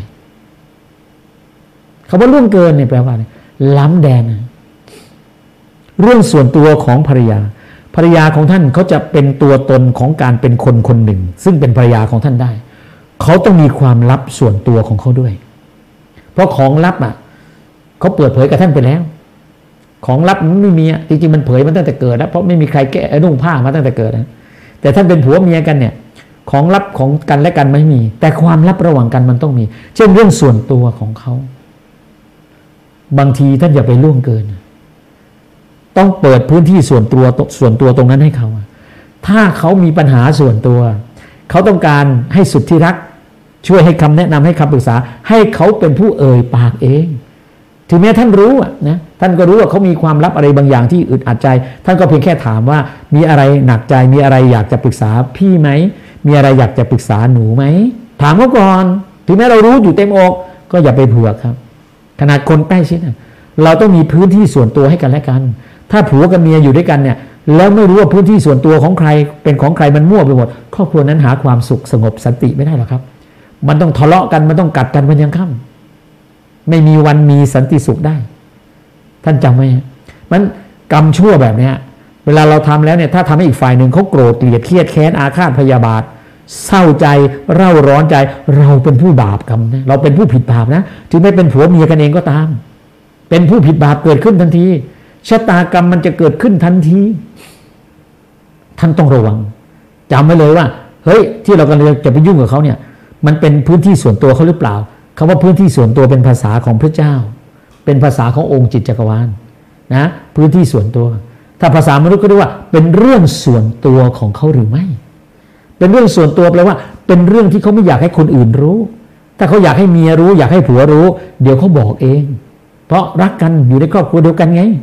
[SPEAKER 1] คำว่าล่วงเกินเนี่ยแปลว่าอะไรล้ำแดนเรื่องส่วนตัวของภรรยาภรรยาของท่านเขาจะเป็นตัวตนของการเป็นคนคนหนึ่งซึ่งเป็นภรรยาของท่านได้เขาต้องมีความลับส่วนตัวของเขาด้วยเพราะของลับอ่ะเขาเปิดเผยกับท่านไปแล้วของลับมันไม่มีอ่ะจริงๆมันเผยมาตั้งแต่เกิดแล้วเพราะไม่มีใครแก้นุ่งผ้ามาตั้งแต่เกิดนะแต่ท่านเป็นผัวเมียกันเนี่ยของลับของกันและกันไม่มีแต่ความลับระหว่างกันมันต้องมีเช่นเรื่องส่วนตัวของเขาบางทีท่านอย่าไปล่วงเกินต้องเปิดพื้นที่ส่วนตัวส่วนตัวตรงนั้นให้เขาถ้าเขามีปัญหาส่วนตัวเขาต้องการให้สุดที่รักช่วยให้คำแนะนำให้คำปรึกษาให้เขาเป็นผู้เอ่ยปากเองถึงแม้ท่านรู้นะท่านก็รู้ว่าเขามีความลับอะไรบางอย่างที่อึดอัดใจท่านก็เพียงแค่ถามว่ามีอะไรหนักใจมีอะไรอยากจะปรึกษาพี่ไหมมีอะไรอยากจะปรึกษาหนูไหมถามเขาก่อนถึงแม้เรารู้อยู่เต็มอกก็อย่าไปเผือกครับขนาดคนใกล้ชิดเราต้องมีพื้นที่ส่วนตัวให้กันและกันถ้าผัวกับเมียอยู่ด้วยกันเนี่ยแล้วไม่รู้ว่าพื้นที่ส่วนตัวของใครเป็นของใครมันมั่วไปหมดครอบครัวนั้นหาความสุขสงบสันติไม่ได้หรอกครับมันต้องทะเลาะกันมันต้องกัดกันวันยังค่ำไม่มีวันมีสันติสุขได้ท่านจำไว้มันกรรมชั่วแบบนี้เวลาเราทำแล้วเนี่ยถ้าทำให้อีกฝ่ายหนึ่งเขาโกรธเกลียดเครียดแค้นอาฆาตพยาบาทเศร้าใจเร่าร้อนใจเราเป็นผู้บาปกรรมนะเราเป็นผู้ผิดบาปนะถึงไม่เป็นผัวเมียกันเองก็ตามเป็นผู้ผิดบาปเกิดขึ้นทันทีชะตากรรมมันจะเกิดขึ้นทันทีท่านต้องระวังจำไว้เลยว่าเฮ้ยที่เรากำลังจะไปยุ่งกับเขาเนี่ยมันเป็นพื้นที่ส่วนตัวเขาหรือเปล่าคำว่าพื้นที่ส่วนตัวเป็นภาษาของพระเจ้าเป็นภาษาขององค์จิตจักรวาลนะพื้นที่ส่วนตัวถ้าภาษามนุษย์ก็เรียกว่าเป็นเรื่องส่วนตัวของเขาหรือไม่เป็นเรื่องส่วนตัวแปลว่าเป็นเรื่องที่เขาไม่อยากให้คนอื่นรู้ถ้าเขาอยากให้เมียรู้อยากให้ผัวรู้เดี๋ยวเขาบอกเองเพราะรักกันอยู่ในครอบครัวเดียวกันไง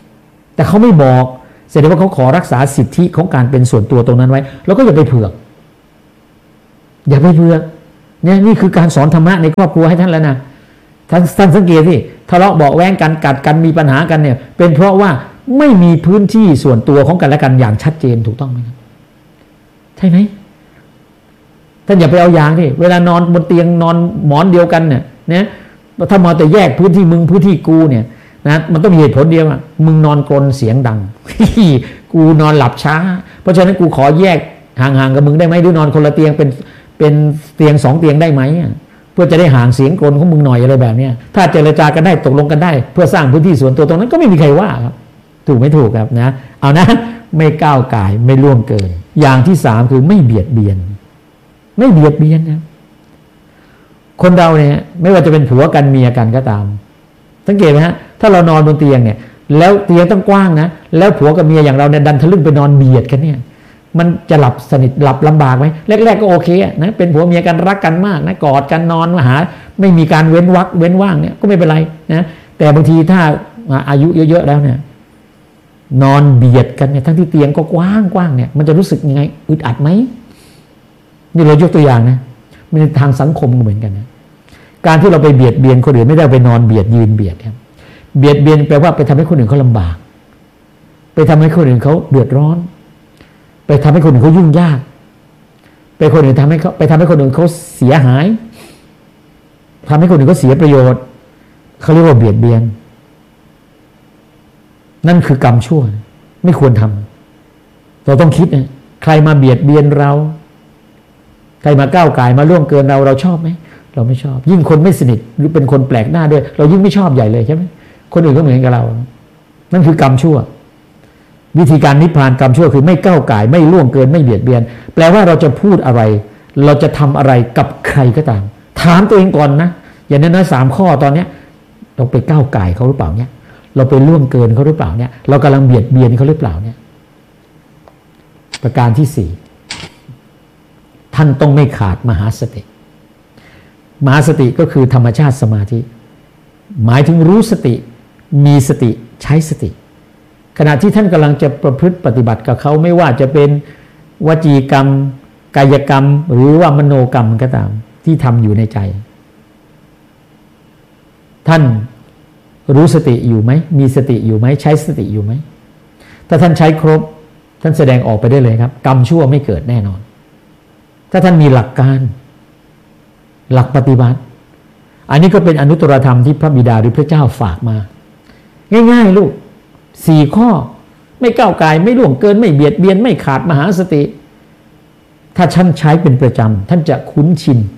[SPEAKER 1] แต่เขาไม่บอกแสดงว่าเขาขอรักษาสิทธิของการเป็นส่วนตัวตรงนั้นไว้แล้วก็อย่าไปเผือกอย่าไปเบื่อเนี่ยนี่คือการสอนธรรมะในครอบครัวให้ท่านแล้วนะท่านท่านสังเกตสิทะเลาะเบาแว้งกันกัดกันมีปัญหากันเนี่ยเป็นเพราะว่าไม่มีพื้นที่ส่วนตัวของกันและกันอย่างชัดเจนถูกต้องไหมครับใช่ไหมท่านอย่าไปเอาอย่างที่เวลานอนบนเตียงนอนหมอนเดียวกันเนี่ยนะถ้ามาแต่แยกพื้นที่มึงพื้นที่กูเนี่ยนะมันต้องมีเหตุผลเดียวอ่ะมึงนอนกรนเสียงดัง กูนอนหลับช้าเพราะฉะนั้นกูขอแยกห่างๆกับมึงได้ไหมหรือนอนคนละเตียงเป็นเป็นเตียงสองเตียงได้ไหมเพื่อจะได้ห่างเสียงกรนของมึงหน่อยอะไรแบบเนี้ยถ้าเจรจากันได้ตกลงกันได้เพื่อสร้างพื้นที่ส่วนตัวตรงนั้นก็ไม่มีใครว่าครับถูกไม่ถูกครับนะเอานะไม่ก้าวก่ายไม่ล่วงเกินอย่างที่สามคือไม่เบียดเบียนไม่เบียดเบียนนะคนเราเนี่ยไม่ว่าจะเป็นผัวกันเมียกันก็ตามสังเกตไหมฮะถ้าเรานอนบนเตียงเนี่ยแล้วเตียงต้องกว้างนะแล้วผัวกับเมียอย่างเราเนี่ยดันทะลึ่งไปนอนเบียดกันเนี่ยมันจะหลับสนิทหลับลำบากไหมแรกๆก็โอเคนะเป็นผัวเมียกันรักกันมากนะกอดกันนอนมาหาไม่มีการเว้นวรรคเว้นว่างเนี่ยก็ไม่เป็นไรนะแต่บางทีถ้าอายุเยอะๆแล้วเนี่ยนอนเบียดกันเนี่ยทั้งที่เตียงก็กว้างกว้างเนี่ยมันจะรู้สึกยังไงอึดอัดไหมนี่เรายกตัวอย่างนะมันทางสังคมก็เหมือนกันนะการที่เราไปเบียดเบียนคนอื่นไม่ได้ไปนอนเบียดยืนเบียดครับเบียดเบียนแปลว่าไปทำให้คนอื่นเขาลำบากไปทำให้คนอื่นเขาเดือดร้อนไปทำให้คนอื่นเขายุ่งยากไปคนอื่นทำให้เขาไปทำให้คนอื่นเขาเสียหายทำให้คนอื่นเขาเสียประโยชน์เขาเรียกว่าเบียดเบียนนั่นคือกรรมชั่วไม่ควรทำเราต้องคิดนะใครมาเบียดเบียนเราใครมาก้าวก่ายมาล่วงเกินเราเราชอบไหมเราไม่ชอบยิ่งคนไม่สนิทหรือเป็นคนแปลกหน้าด้วยเรายิ่งไม่ชอบใหญ่เลยใช่ไหมคนอื่นก็เหมือนกับเรานั่นคือกรรมชั่ววิธีการนิพพานกรรมชั่วคือไม่ก้าวก่ายไม่ล่วงเกินไม่เบียดเบียนแปลว่าเราจะพูดอะไรเราจะทำอะไรกับใครก็ตามถามตัวเองก่อนนะอย่างน้อยๆสามข้อตอนเนี้ยเราไปก้าวก่ายเขาหรือเปล่าเนี่ยเราไปล่วงเกินเขาหรือเปล่าเนี่ยเรากำลังเบียดเบียนเขาหรือเปล่าเนี่ยประการที่สี่ท่านต้องไม่ขาดมหาสติมหาสติก็คือธรรมชาติสมาธิหมายถึงรู้สติมีสติใช้สติขณะที่ท่านกำลังจะประพฤติปฏิบัติกับเขาไม่ว่าจะเป็นวจีกรรมกายกรรมหรือว่ามโนกรรมก็ตามที่ทำอยู่ในใจท่านรู้สติอยู่ไหมมีสติอยู่ไหมใช้สติอยู่ไหมถ้าท่านใช้ครบท่านแสดงออกไปได้เลยครับกรรมชั่วไม่เกิดแน่นอนถ้าท่านมีหลักการหลักปฏิบัติอันนี้ก็เป็นอนุตตรธรรมที่พระบิดาหรือพระเจ้าฝากมาง่ายๆลูกสี่ข้อไม่ก้าวก่ายไม่ล่วงเกินไม่เบียดเบียนไม่ขาดมหาสติถ้าท่านใช้เป็นประจำท่านจะคุ้นชิน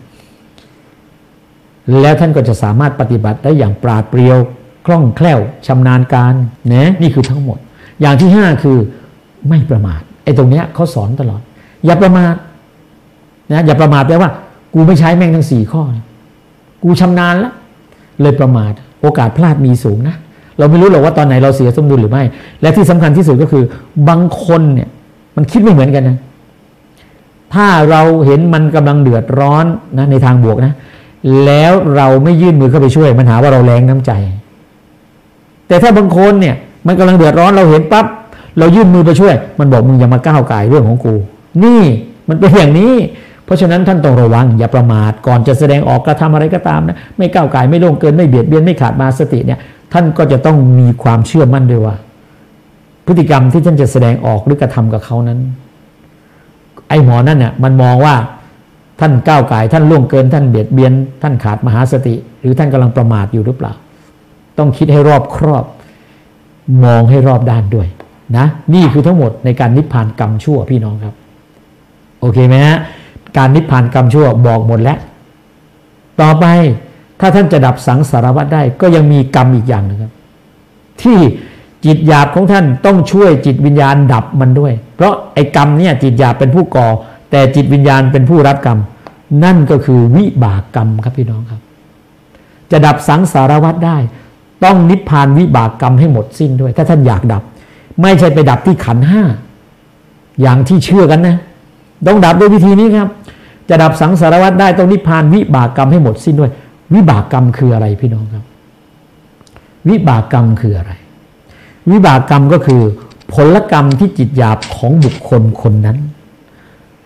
[SPEAKER 1] แล้วท่านก็จะสามารถปฏิบัติได้อย่างปราดเปรียวคล่องแคล่วชำนาญการนะนี่คือทั้งหมดอย่างที่ห้าคือไม่ประมาทไอ้ตรงเนี้ยเขาสอนตลอดอย่าประมาทนะอย่าประมาทแปลว่ากูไม่ใช้แม่งทั้งสี่ข้อกูชำนาญแล้วเลยประมาทโอกาสพลาดมีสูงนะเราไม่รู้หรอกว่าตอนไหนเราเสียสมดุลหรือไม่และที่สำคัญที่สุดก็คือบางคนเนี่ยมันคิดไม่เหมือนกันนะถ้าเราเห็นมันกำลังเดือดร้อนนะในทางบวกนะแล้วเราไม่ยื่นมือเข้าไปช่วยมันหาว่าเราแรงน้ำใจแต่ถ้าบางคนเนี่ยมันกำลังเดือดร้อนเราเห็นปั๊บเรายื่นมือไปช่วยมันบอกมึงอย่ามาก้าวก่ายเรื่องของกูนี่มันเป็นอย่างนี้เพราะฉะนั้นท่านต้องระวังอย่าประมาทก่อนจะแสดงออกกระทำอะไรก็ตามนะไม่ก้าวก่ายไม่ล่วงเกินไม่เบียดเบียนไม่ขาดมาสติเนี่ยท่านก็จะต้องมีความเชื่อมั่นด้วยว่าพฤติกรรมที่ท่านจะแสดงออกหรือกระทำกับเขานั้นไอ้หมอนั่นเนี่ยมันมองว่าท่านก้าวก่ายท่านล่วงเกินท่านเบียดเบียนท่านขาดมหาสติหรือท่านกำลังประมาทอยู่หรือเปล่าต้องคิดให้รอบครอบมองให้รอบด้านด้วยนะนี่คือทั้งหมดในการนิพพานกรรมชั่วพี่น้องครับโอเคไหมฮะการนิพพานกรรมชั่วบอกหมดแล้วต่อไปถ้าท่านจะดับสังสารวัฏได้ก็ยังมีกรรมอีกอย่างนึงครับที่จิตหยาบของท่านต้องช่วยจิตวิญญาณดับมันด้วยเพราะไอ้กรรมเนี่ยจิตหยาบเป็นผู้ก่อแต่จิตวิญญาณเป็นผู้รับกรรมนั่นก็คือวิบากกรรมครับพี่น้องครับจะดับสังสารวัฏได้ต้องนิพพานวิบากกรรมให้หมดสิ้นด้วยถ้าท่านอยากดับไม่ใช่ไปดับที่ขันธ์ห้าอย่างที่เชื่อกันนะต้องดับด้วยวิธีนี้ครับจะดับสังสารวัฏได้ต้องนิพพานวิบากกรรมให้หมดสิ้นด้วยวิบากกรรมคืออะไรพี่น้องครับวิบากกรรมคืออะไรวิบากกรรมก็คือผลกรรมที่จิตหยาบของบุคคลคนนั้น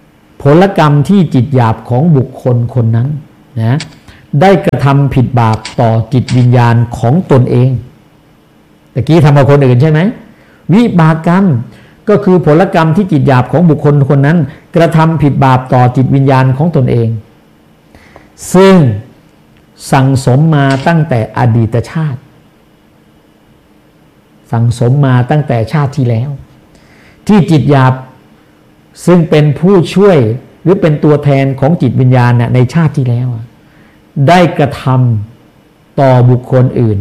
[SPEAKER 1] ผลกรรมที่จิตหยาบของบุคคลคนนั้นนะได้กระทำผิดบาปต่อจิตวิญญาณของตนเองตะกี้ทำกับคนอื่นใช่ไหมวิบากกรรมก็คือผลกรรมที่จิตหยาบของบุคคลคนนั้นกระทำผิดบาปต่อจิตวิญญาณของตนเองซึ่งสั่งสมมาตั้งแต่อดีตชาติสั่งสมมาตั้งแต่ชาติที่แล้วที่จิตหยาบซึ่งเป็นผู้ช่วยหรือเป็นตัวแทนของจิตวิญญาณในชาติที่แล้วได้กระทำต่อบุคคลอื่น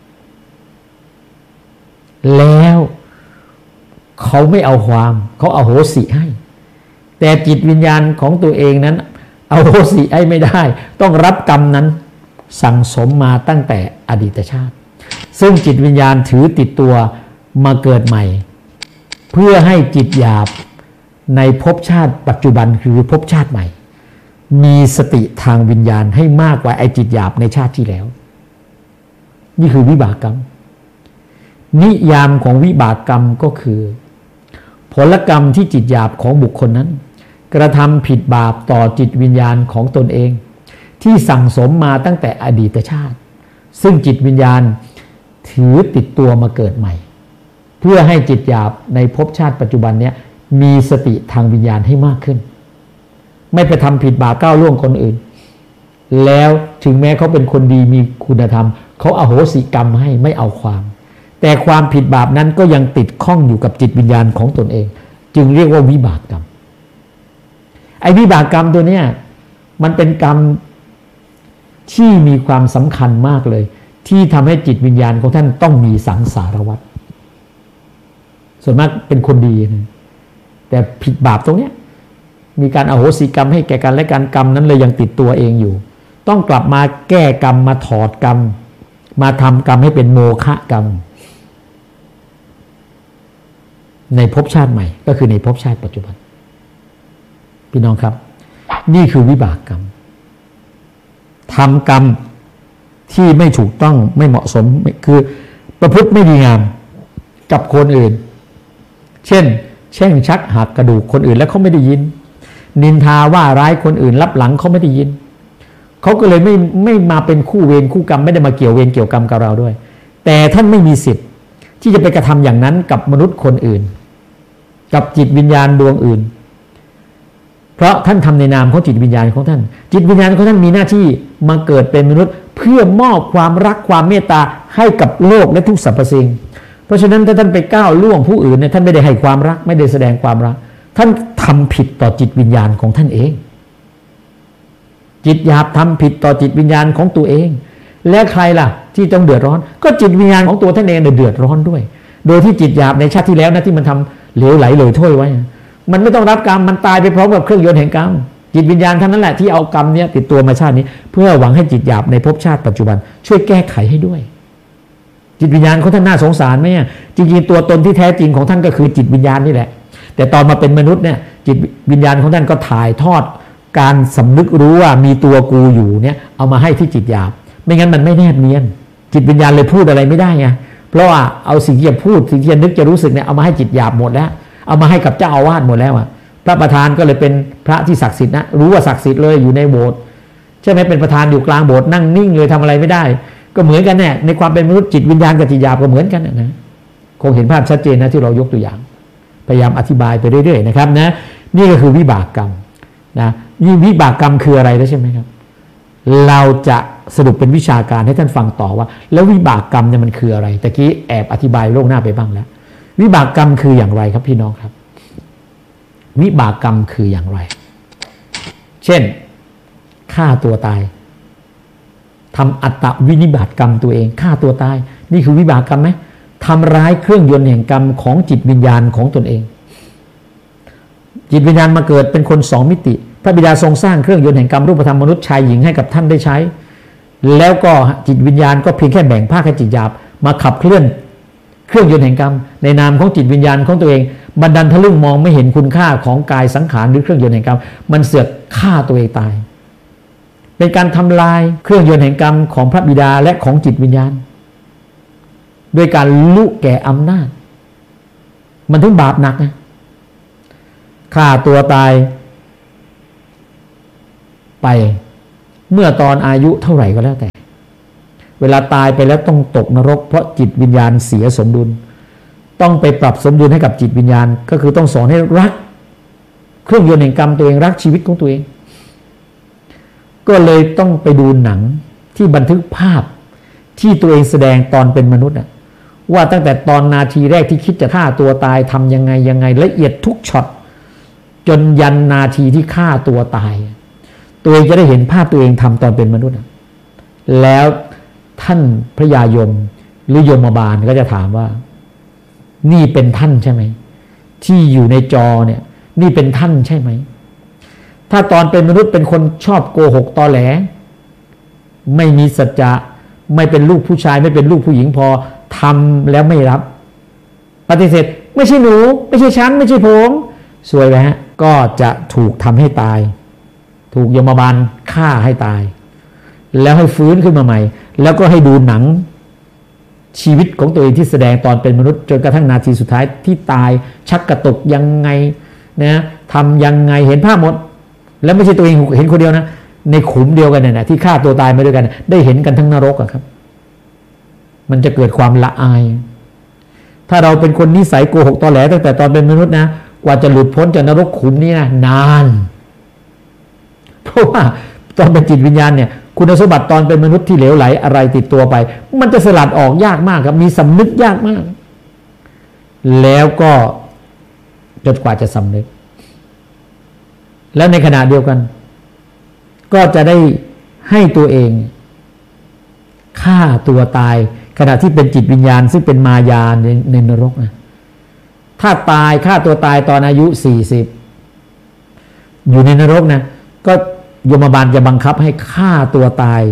[SPEAKER 1] แล้วเขาไม่เอาความเขาอโหสิให้แต่จิตวิญญาณของตัวเองนั้นอโหสิให้ไม่ได้ต้องรับกรรมนั้นสั่งสมมาตั้งแต่อดีตชาติซึ่งจิตวิญญาณถือติดตัวมาเกิดใหม่เพื่อให้จิตหยาบในภพชาติปัจจุบันคือภพชาติใหม่มีสติทางวิญญาณให้มากกว่าไอ้จิตหยาบในชาติที่แล้วนี่คือวิบากกรรมนิยามของวิบากกรรมก็คือผลกรรมที่จิตหยาบของบุคคลนั้นกระทำผิดบาปต่อจิตวิญญาณของตนเองที่สั่งสมมาตั้งแต่อดีตชาติซึ่งจิตวิญญาณถือติดตัวมาเกิดใหม่เพื่อให้จิตหยาบในภพชาติปัจจุบันเนี้ยมีสติทางวิญญาณให้มากขึ้นไม่ไปทำผิดบาปก้าวล่วงคนอื่นแล้วถึงแม้เขาเป็นคนดีมีคุณธรรมเขาอโหสิกรรมให้ไม่เอาความแต่ความผิดบาปนั้นก็ยังติดข้องอยู่กับจิตวิญญาณของตนเองจึงเรียกว่าวิบากกรรมไอ้วิบากกรรมตัวเนี้ยมันเป็นกรรมที่มีความสำคัญมากเลยที่ทำให้จิตวิญญาณของท่านต้องมีสังสารวัฏส่วนมากเป็นคนดีนะแต่ผิดบาปตรงเนี้ยมีการอโหสิกรรมให้แก่กันและการกรรมนั้นเลยยังติดตัวเองอยู่ต้องกลับมาแก้กรรมมาถอดกรรมมาทำกรรมให้เป็นโมฆะกรรมในภพชาติใหม่ก็คือในภพชาติปัจจุบันพี่น้องครับนี่คือวิบากกรรมทำกรรมที่ไม่ถูกต้องไม่เหมาะสมคือประพฤติไม่ดีงามกับคนอื่นเช่นแช่งชักหักกระดูกคนอื่นแล้วเขาไม่ได้ยินนินทาว่าร้ายคนอื่นรับหลังเขาไม่ได้ยินเขาก็เลยไม่ไม่มาเป็นคู่เวรคู่กรรมไม่ได้มาเกี่ยวเวรเกี่ยวกรรมกับเราด้วยแต่ท่านไม่มีสิทธิ์ที่จะไปกระทำอย่างนั้นกับมนุษย์คนอื่นกับจิตวิญญาณดวงอื่นเพราะท่านทำในนามของจิตวิญญาณของท่านจิตวิญญาณของท่านมีหน้าที่มาเกิดเป็นมนุษย์เพื่อมอบความรักความเมตตาให้กับโลกและทุกสรรพสิ่งเพราะฉะนั้นถ้าท่านไปก้าวล่วงผู้อื่นเนี่ยท่านไม่ได้ให้ความรักไม่ได้แสดงความรักท่านทำผิดต่อจิตวิญญาณของท่านเองจิตหยาบทำผิดต่อจิตวิญญาณของตัวเองและใครล่ะที่ต้องเดือดร้อนก็จิตวิญญาณของตัวท่านเองเนี่ยเดือดร้อนด้วยโดยที่จิตหยาบในชาติที่แล้วนะที่มันทำเหลวไหลเลยถ้วยไว้มันไม่ต้องรับกรรมมันตายไปพร้อมกับเครื่องยนต์แห่งกรรมจิตวิญญาณท่านนั้นแหละที่เอากรรมเนี้ยติดตัวมาชาตินี้เพื่อหวังให้จิตหยาบในภพชาติปัจจุบันช่วยแก้ไขให้ด้วยจิตวิญญาณของท่านน่าสงสารไหมจริงๆตัวตนที่แท้จริงของท่านก็คือจิตวิญญาณนี่แหละแต่ตอนมาเป็นมนุษย์เนี่ยจิตวิญญาณของท่านก็ถ่ายทอดการสำนึกรู้ว่ามีตัวกูอยู่เนี่ยเอามาให้ที่จิตหยาบไม่งั้นมันไม่แนบเนียนจิตวิญญาณเลยพูดอะไรไม่ได้ไงเพราะว่าเอาสิ่งที่จะพูดสิ่งที่จะนึกจะรู้สึกเนี่ยเอามาให้จิตหยาบหมดแล้วเอามาให้กับเจ้าอาวาสหมดแล้วอ่ะพระประธานก็เลยเป็นพระที่ศักดิ์สิทธิ์นะรู้ว่าศักดิ์สิทธิ์เลยอยู่ในโบสถ์ใช่ไหมเป็นประธานอยู่กลางโบสถ์นั่งนิ่งเลยทำอะไรไม่ได้ก็เหมือนกันเนี่ยในความเป็นมนุษย์จิตวิญญาณกับจิตหยาบก็เหมือนกันนะคงเห็นภาพชัดเจนนะที่เรายกตัวอย่างพยายามอธิบายไปเรื่อยๆนะครับนะนี่ก็คือวิบากกรรมนะนี่วิบากกรรมคืออะไรแล้วใช่ไหมครับเราจะสรุปเป็นวิชาการให้ท่านฟังต่อว่าแล้ววิบากกรรมเนี่ยมันคืออะไรตะกี้แอบอธิบายโลกหน้าไปบ้างแล้ววิบากกรรมคืออย่างไรครับพี่น้องครับวิบากกรรมคืออย่างไรเช่นฆ่าตัวตายทำอัตตวินิบาตกรรมตัวเองฆ่าตัวตายนี่คือวิบากกรรมไหมทำร้ายเครื่องยนต์แห่งกรรมของจิตวิญญาณของตนเองจิตวิญญาณมาเกิดเป็นคนสองมิติพระบิดาทรงสร้างเครื่องยนต์แห่งกรรมรูปธรรมมนุษย์ชายหญิงให้กับท่านได้ใช้แล้วก็จิตวิญญาณก็เพียงแค่แบ่งภาคให้จิตหยาบมาขับเคลื่อนเครื่องยนต์แห่งกรรมในนามของจิตวิญญาณของตัวเองบันดาลทะลึ่งมองไม่เห็นคุณค่าของกายสังขารหรือเครื่องยนต์แห่งกรรมมันเสือกฆ่าตัวเองตายเป็นการทำลายเครื่องยนต์แห่งกรรมของพระบิดาและของจิตวิญญาณด้วยการลุแก่อำนาจมันถึงบาปหนักนะฆ่าตัวตายไปเมื่อตอนอายุเท่าไหร่ก็แล้วแต่เวลาตายไปแล้วต้องตกนรกเพราะจิตวิญญาณเสียสมดุลต้องไปปรับสมดุลให้กับจิตวิญญาณก็คือต้องสอนให้รักเครื่องยนต์แห่งกรรมตัวเองรักชีวิตของตัวเองก็เลยต้องไปดูหนังที่บันทึกภาพที่ตัวเองแสดงตอนเป็นมนุษย์อะว่าตั้งแต่ตอนนาทีแรกที่คิดจะฆ่าตัวตายทำยังไงยังไงละเอียดทุกช็อตจนยันนาทีที่ฆ่าตัวตายตัวเองจะได้เห็นภาพตัวเองทำตอนเป็นมนุษย์แล้วท่านพระยายมหรือยมบาลก็จะถามว่านี่เป็นท่านใช่ไหมที่อยู่ในจอเนี่ยนี่เป็นท่านใช่ไหมถ้าตอนเป็นมนุษย์เป็นคนชอบโกหกตอแหลไม่มีสัจจะไม่เป็นลูกผู้ชายไม่เป็นลูกผู้หญิงพอทำแล้วไม่รับปฏิเสธไม่ใช่หนูไม่ใช่ฉันไม่ใช่ผมสวยไหมฮะก็จะถูกทำให้ตายถูกยมบาลฆ่าให้ตายแล้วให้ฟื้นขึ้นมาใหม่แล้วก็ให้ดูหนังชีวิตของตัวเองที่แสดงตอนเป็นมนุษย์จนกระทั่งนาทีสุดท้ายที่ตายชักกระตุกยังไงนะทำยังไงเห็นภาพหมดแล้วไม่ใช่ตัวเองเห็นคนเดียวนะในขุมเดียวกันเนี่ยที่ฆ่าตัวตายมาด้วยกันได้เห็นกันทั้งนรกอะครับมันจะเกิดความละอายถ้าเราเป็นคนนิสัยโกหกตอแหลตั้งแต่ตอนเป็นมนุษย์นะกว่าจะหลุดพ้นจากนรกขุมนี้นะนานเพราะว่าตอนเป็นจิตวิญญาณเนี่ยคุณสมบัติตอนเป็นมนุษย์ที่เหลวไหลอะไรติดตัวไปมันจะสลัดออกยากมากครับมีสำนึกยากมากแล้วก็จนกว่าจะสำนึกแล้วในขณะเดียวกันก็จะได้ให้ตัวเองฆ่าตัวตายขณะที่เป็นจิตวิญญาณซึ่งเป็นมายาในในนรกนะถ้าตายฆ่าตัวตายตอนอายุสี่สิบอยู่ในนรกนะก็ยมบาลจะบังคับให้ฆ่าตัวตาย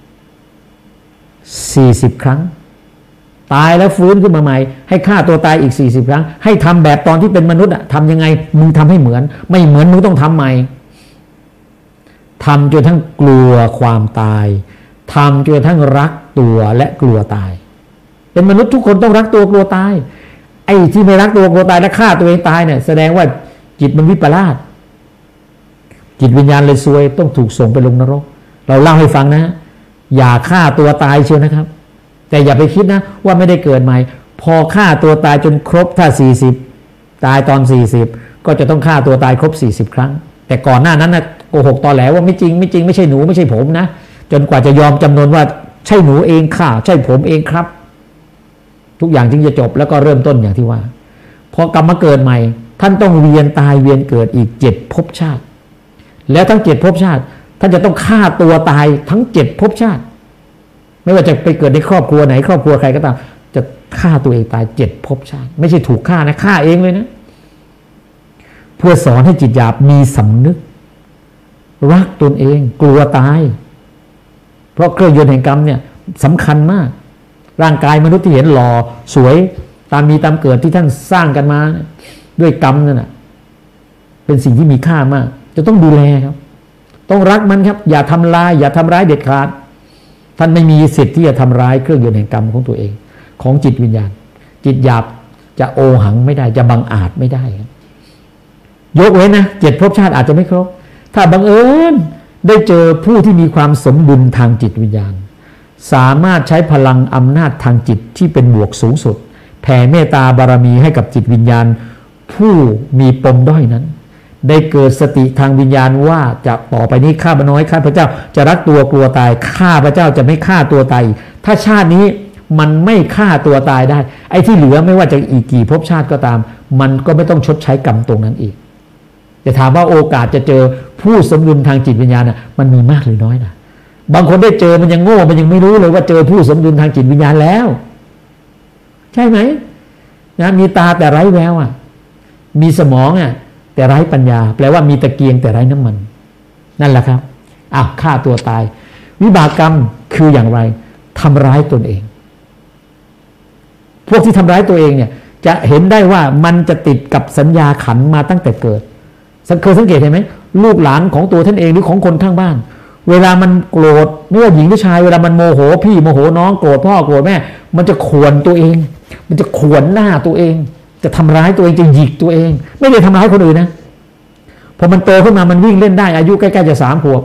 [SPEAKER 1] สี่สิบครั้งตายแล้วฟื้นขึ้นมาใหม่ให้ฆ่าตัวตายอีกสี่สิบครั้งให้ทำแบบตอนที่เป็นมนุษย์อะทำยังไงมึงทำให้เหมือนไม่เหมือนมึงต้องทำใหม่ทำจนทั้งกลัวความตายทำจนทั้งรักตัวและกลัวตายเป็นมนุษย์ทุกคนต้องรักตัวกลัวตายไอ้ที่ไม่รักตัวกลัวตายและฆ่าตัวเองตายเนี่ยแสดงว่าจิตมันวิปลาสจิตวิญญาณเลยซวยต้องถูกส่งไปลงนรกเราเล่าให้ฟังนะอย่าฆ่าตัวตายเชียวนะครับแต่อย่าไปคิดนะว่าไม่ได้เกิดใหม่พอฆ่าตัวตายจนครบถ้าสี่สิบตายตอนสี่สิบก็จะต้องฆ่าตัวตายครบสี่สิบครั้งแต่ก่อนหน้านั้นนะโกหกตอแหลว่าไม่จริงไม่จริงไม่ใช่หนูไม่ใช่ผมนะจนกว่าจะยอมจำนนว่าใช่หนูเองค่ะใช่ผมเองครับทุกอย่างจึงจะจบแล้วก็เริ่มต้นอย่างที่ว่าพอกลับมาเกิดใหม่ท่านต้องเวียนตายเวียนเกิดอีกเจ็ดภพชาติแล้วทั้งเจ็ดภพชาติท่านจะต้องฆ่าตัวตายทั้งเจ็ดภพชาติไม่ว่าจะไปเกิดในครอบครัวไหนครอบครัวใครก็ตามจะฆ่าตัวเองตายเจ็ดภพชาติไม่ใช่ถูกฆ่านะฆ่าเองเลยนะเพื่อสอนให้จิตหยาบมีสำนึกรักตนเองกลัวตายเพราะเครื่องยนต์แห่งกรรมเนี่ยสำคัญมากร่างกายมนุษย์ที่เห็นหล่อสวยตามมีตามเกิดที่ท่านสร้างกันมาด้วยกรรมนั่นแหะเป็นสิ่งที่มีค่ามากจะต้องดูแลครับต้องรักมันครับอย่าทำลายอย่าทำร้ายเด็ดขาดท่านไม่มีสิทธิ์ที่จะทำร้ายเครื่องยนต์แห่งกรรมของตัวเองของจิตวิญญาณจิตหยาบจะโอหังไม่ได้จะบังอาจไม่ได้ครับยกเว้นนะเจ็ดภพชาติอาจจะไม่ครบถ้าบังเอิญได้เจอผู้ที่มีความสมดุลทางจิตวิญญาณสามารถใช้พลังอำนาจทางจิตที่เป็นบวกสูงสุดแผ่เมตตาบารมีให้กับจิตวิญญาณผู้มีปมด้อยนั้นได้เกิดสติทางวิญญาณว่าจะต่อไปนี้ข้าพน้อยข้าพเจ้าจะรักตัวกลัวตายข้าพเจ้าจะไม่ฆ่าตัวตายถ้าชาตินี้มันไม่ฆ่าตัวตายได้ไอ้ที่เหลือไม่ว่าจะอีกกี่ภพชาติก็ตามมันก็ไม่ต้องชดใช้กรรมตรงนั้นอีกแต่ถามว่าโอกาสจะเจอผู้สมดุลทางจิตวิญญาณน่ะมันมีมากหรือน้อยนะบางคนได้เจอมันยังโง่มันยังไม่รู้เลยว่าเจอผู้สมดุลทางจิตวิญญาณแล้วใช่ไหมนะมีตาแต่ไร้แววอ่ะมีสมองอ่ะแต่ไร้ปัญญาแปลว่ามีตะเกียงแต่ไร้น้ำมันนั่นแหละครับอ้าวฆ่าตัวตายวิบากกรรมคืออย่างไรทำร้ายตนเองพวกที่ทำร้ายตัวเองเนี่ยจะเห็นได้ว่ามันจะติดกับสัญญาขันมาตั้งแต่เกิดเคยสังเกตเห็นไหมลูกหลานของตัวท่านเองหรือของคนข้างบ้านเวลามันโกรธไม่ว่าหญิงหรือชายเวลามันโมโหพี่โมโหน้องโกรธพ่อโกรธแม่มันจะข่วนตัวเองมันจะข่วนหน้าตัวเองจะทำร้ายตัวเองจะหยิกตัวเองไม่ได้ทำร้ายคนอื่นนะพอมันโตขึ้นมามันวิ่งเล่นได้อายุใกล้ๆจะสามขวบ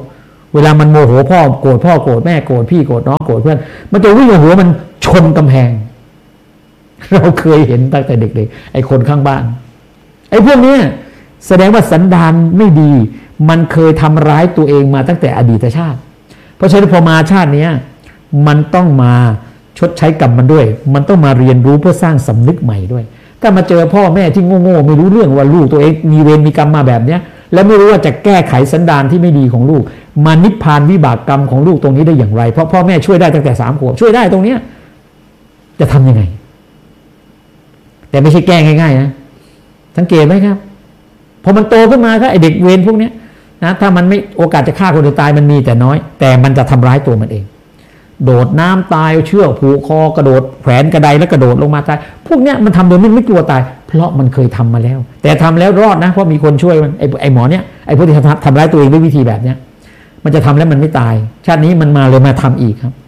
[SPEAKER 1] เวลามันโมโหพ่อโกรธพ่อโกรธแม่โกรธพี่โกรธน้องโกรธเพื่อนมันจะวิ่งหัวมันชนกำแพงเราเคยเห็นตั้งแต่เด็กๆไอ้คนข้างบ้านไอ้พวกนี้แสดงว่าสันดานไม่ดีมันเคยทำร้ายตัวเองมาตั้งแต่อดีตชาติเพราะฉะนั้นพอมาชาตินี้มันต้องมาชดใช้กรรมมันด้วยมันต้องมาเรียนรู้เพื่อสร้างสำนึกใหม่ด้วยถ้ามาเจอพ่อแม่ที่โง่ๆไม่รู้เรื่องว่าลูกตัวเองมีเวรมีกรรมมาแบบเนี้ยและไม่รู้ว่าจะแก้ไขสันดานที่ไม่ดีของลูกมานิพพานวิบากกรรมของลูกตรงนี้ได้อย่างไรเพราะพ่อแม่ช่วยได้ตั้งแต่สามขวบช่วยได้ตรงเนี้ยจะทำยังไงแต่ไม่ใช่แก้ง่ายๆนะสังเกตไหมครับพอมันโตขึ้นมาก็ไอเด็กเวรพวกนี้นะถ้ามันไม่โอกาสจะฆ่าคนอื่นตายมันมีแต่น้อยแต่มันจะทำร้ายตัวมันเองโดดน้ำตายเชือกผูกคอกระโดดแขวนกระไดแล้วกระโดดลงมาตายพวกเนี้ยมันทำโดยไม่ไม่กลัวตายเพราะมันเคยทำมาแล้วแต่ทำแล้วรอดนะเพราะมีคนช่วยมันไอไอหมอเนี้ยไอพวกที่ทำทำร้ายตัวเองด้วยวิธีแบบเนี้ยมันจะทำแล้วมันไม่ตายชาตินี้มันมาเลยมาทำอีกครับ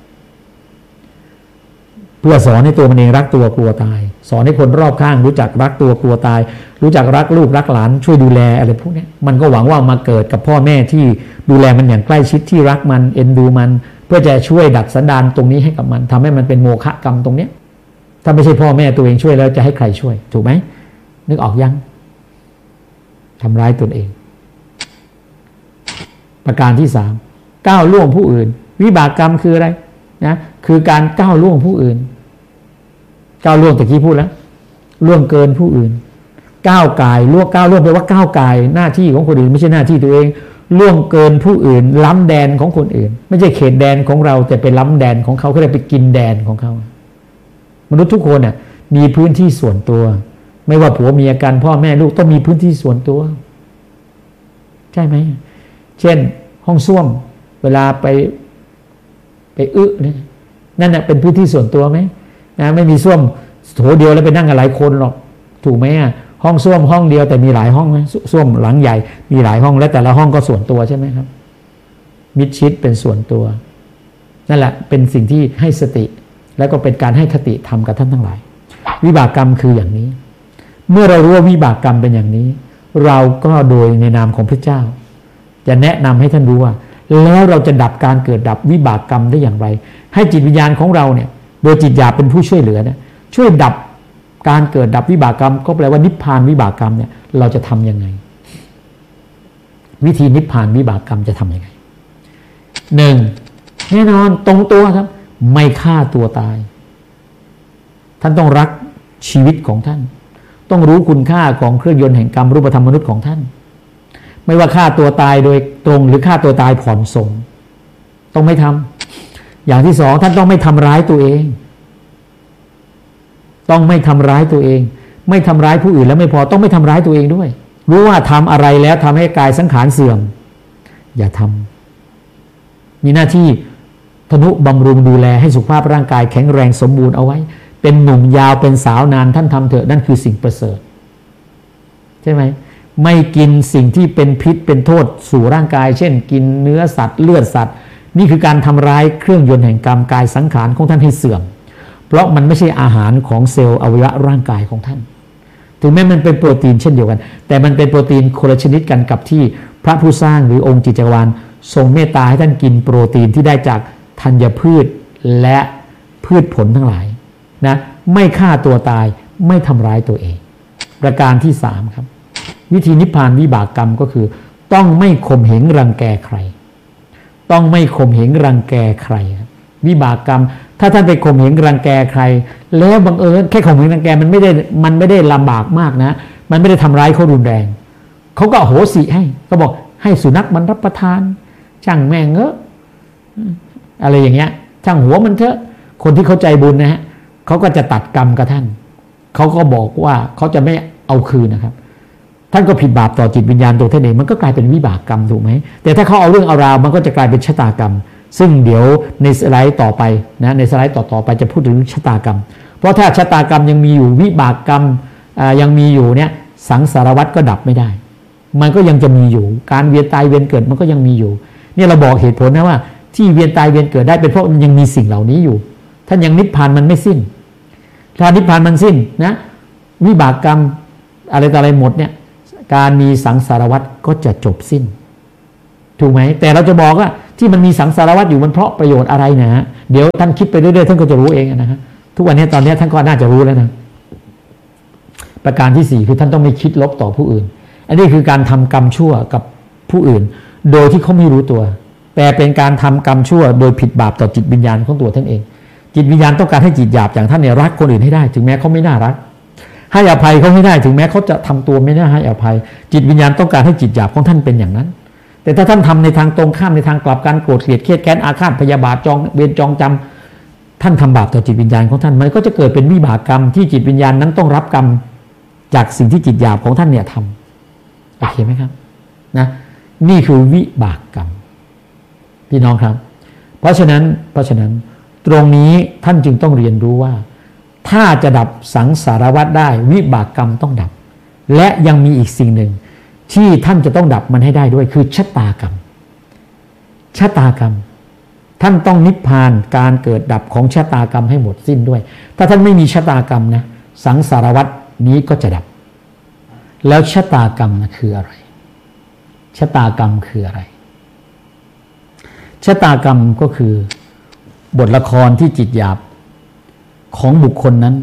[SPEAKER 1] เพื่อสอนให้ตัวมันเองรักตัวกลัวตายสอนให้คนรอบข้างรู้จักรักตัวกลัวตายรู้จักรักลูกรักหลานช่วยดูแลอะไรพวกนี้มันก็หวังว่ามาเกิดกับพ่อแม่ที่ดูแลมันอย่างใกล้ชิดที่รักมันเอ็นดูมันเพื่อจะช่วยดัดสันดานตรงนี้ให้กับมันทำให้มันเป็นโมฆะกรรมตรงนี้ถ้าไม่ใช่พ่อแม่ตัวเองช่วยแล้วจะให้ใครช่วยถูกไหมนึกออกยังทำร้ายตนเองประการที่สามก้าวล่วงผู้อื่นวิบากกรรมคืออะไรนะคือการก้าวล่วงผู้อื่นก้าวล่วงตะกี้พูดแล้วล่วงเกินผู้อื่นก้าวกายล่วงก้าวล่วงแปลว่าก้าวกายหน้าที่ของคนอื่นไม่ใช่หน้าที่ตัวเองล่วงเกินผู้อื่นล้ำแดนของคนอื่นไม่ใช่เขตแดนของเราแต่เป็นล้ำแดนของเขาเขาเลยไปกินแดนของเขามนุษย์ทุกคนน่ะมีพื้นที่ส่วนตัวไม่ว่าผัวเมียกันพ่อแม่ลูกต้องมีพื้นที่ส่วนตัวใช่ไหมเช่นห้องส้วมเวลาไปไปอึเนี่ยนั่นน่ะเป็นพื้นที่ส่วนตัวไหมนะไม่มีส้วมโถเดียวแล้วไปนั่งกันหลายคนหรอกถูกไหมอ่ะห้องส้วมห้องเดียวแต่มีหลายห้องไหมส้วมหลังใหญ่มีหลายห้องและแต่ละห้องก็ส่วนตัวใช่ไหมครับมิดชิดเป็นส่วนตัวนั่นแหละเป็นสิ่งที่ให้สติและก็เป็นการให้คติธรรมกับท่านทั้งหลายวิบากกรรมคืออย่างนี้เมื่อเรารู้ว่าวิบากกรรมเป็นอย่างนี้เราก็โดยในนามของพระเจ้าจะแนะนำให้ท่านรู้ว่าแล้วเราจะดับการเกิดดับวิบากกรรมได้อย่างไรให้จิตวิญญาณของเราเนี่ยโดยจิตหยาบเป็นผู้ช่วยเหลือเนี่ยช่วยดับการเกิดดับวิบากกรรมก็แปลว่านิพพานวิบากกรรมเนี่ยเราจะทำยังไงวิธีนิพพานวิบากกรรมจะทำยังไงหนึ่งแน่นอนตรงตัวครับไม่ฆ่าตัวตายท่านต้องรักชีวิตของท่านต้องรู้คุณค่าของเครื่องยนต์แห่งกรรมรูปธรรมมนุษย์ของท่านไม่ว่าฆ่าตัวตายโดยตรงหรือฆ่าตัวตายผ่อนส่งต้องไม่ทำอย่างที่สองท่านต้องไม่ทำร้ายตัวเองต้องไม่ทำร้ายตัวเองไม่ทำร้ายผู้อื่นแล้วไม่พอต้องไม่ทำร้ายตัวเองด้วยรู้ว่าทำอะไรแล้วทำให้กายสังขารเสื่อมอย่าทำมีหน้าที่ทนุบำรุงดูแลให้สุขภาพร่างกายแข็งแรงสมบูรณ์เอาไว้เป็นหนุ่มยาวเป็นสาวนานท่านทำเถอะนั่นคือสิ่งประเสริฐใช่ไหมไม่กินสิ่งที่เป็นพิษเป็นโทษสู่ร่างกายเช่นกินเนื้อสัตว์เลือดสัตว์นี่คือการทำร้ายเครื่องยนต์แห่งกรรมกายสังขารของท่านให้เสื่อมเพราะมันไม่ใช่อาหารของเซลล์อวัยวะร่างกายของท่านถึงแม้มันเป็นโปรตีนเช่นเดียวกันแต่มันเป็นโปรตีนคนละชนิดกันกับที่พระผู้สร้างหรือองค์จิตจักรวาลทรงเมตตาให้ท่านกินโปรตีนที่ได้จากธัญพืชและพืชผลทั้งหลายนะไม่ฆ่าตัวตายไม่ทำร้ายตัวเองประการที่สามครับวิธีนิพพานวิบากกรรมก็คือต้องไม่ข่มเหงรังแกใครต้องไม่ข่มเหงรังแกใครวิบากกรรมถ้าท่านไปข่มเหงรังแกใครแล้วบังเอิญแค่ข่มเหงรังแกมันไม่ได้มันไม่ได้ลำบากมากนะมันไม่ได้ทำร้ายเขารุนแรงเขาก็อโหสิให้ก็บอกให้สุนัขมันรับประทานช่างแม่งเงอะอะไรอย่างเงี้ยช่างหัวมันเถอะคนที่เข้าใจบุญนะฮะเขาก็จะตัดกรรมกับท่านเขาก็บอกว่าเขาจะไม่เอาคืนนะครับท่านก็ผิดบาปต่อจิตวิญญาณตัวท่านเองมันก็กลายเป็นวิบากกรรมถูกไหมแต่ถ้าเขาเอาเรื่องเอาราวมันก็จะกลายเป็นชะตากรรมซึ่งเดี๋ยวในสไลด์ต่อไปนะในสไลด์ต่อๆไปจะพูดถึงชะตากรรมเพราะถ้าชะตากรรมยังมีอยู่วิบากกรรมยังมีอยู่เนี่ยสังสารวัฏก็ดับไม่ได้มันก็ยังจะมีอยู่การเวียนตายเวียนเกิดมันก็ยังมีอยู่เนี่ยเราบอกเหตุผลนะว่าที่เวียนตายเวียนเกิดได้เป็นเพราะมันยังมีสิ่งเหล่านี้อยู่ท่านยังนิพพานมันไม่สิ้นถ้านิพพานมันสิ้นนะวิบากกรรมอะไรต่ออะไรหมดเนี่ยการมีสังสารวัฏก็จะจบสิ้นถูกไหมแต่เราจะบอกว่าที่มันมีสังสารวัฏอยู่มันเพราะประโยชน์อะไรนะเดี๋ยวท่านคิดไปเรื่อยๆท่านก็จะรู้เองนะฮะทุกวันนี้ตอนนี้ท่านก็น่าจะรู้แล้วนะประการที่สี่คือท่านต้องไม่คิดลบต่อผู้อื่นอันนี้คือการทำกรรมชั่วกับผู้อื่นโดยที่เขาไม่รู้ตัวแต่เป็นการทำกรรมชั่วโดยผิดบาปต่อจิตวิญญาณของตัวท่านเองจิตวิญญาณต้องการให้จิตหยาบอย่างท่านเนี่ยรักคนอื่นให้ได้ถึงแม้เขาไม่น่ารักให้อภัยเขาให้ได้ถึงแม้เขาจะทำตัวไม่น่าให้อภัยจิตวิญญาณต้องการให้จิตหยาบของท่านเป็นอย่างนั้นแต่ถ้าท่านทำในทางตรงข้ามในทางกลับกันโกรธเกลียดเครียดแค้นอาฆาตพยาบาทจองเวรจองจำท่านทำบาปต่อจิตวิญญาณของท่านมันก็จะเกิดเป็นวิบากกรรมที่จิตวิญญาณนั้นต้องรับกรรมจากสิ่งที่จิตหยาบของท่านเนี่ยทำโอเคไหมครับนะนี่คือวิบากกรรมพี่น้องครับเพราะฉะนั้นเพราะฉะนั้นตรงนี้ท่านจึงต้องเรียนรู้ว่าถ้าจะดับสังสารวัฏได้วิบากกรรมต้องดับและยังมีอีกสิ่งหนึ่งที่ท่านจะต้องดับมันให้ได้ด้วยคือชะตากรรมชะตากรรมท่านต้องนิพพานการเกิดดับของชะตากรรมให้หมดสิ้นด้วยถ้าท่านไม่มีชะตากรรมนะสังสารวัฏนี้ก็จะดับแล้วชะตากรรมนะคืออะไรชะตากรรมคืออะไรชะตากรรมก็คือบทละครที่จิตหยาบของบุคคลนั้น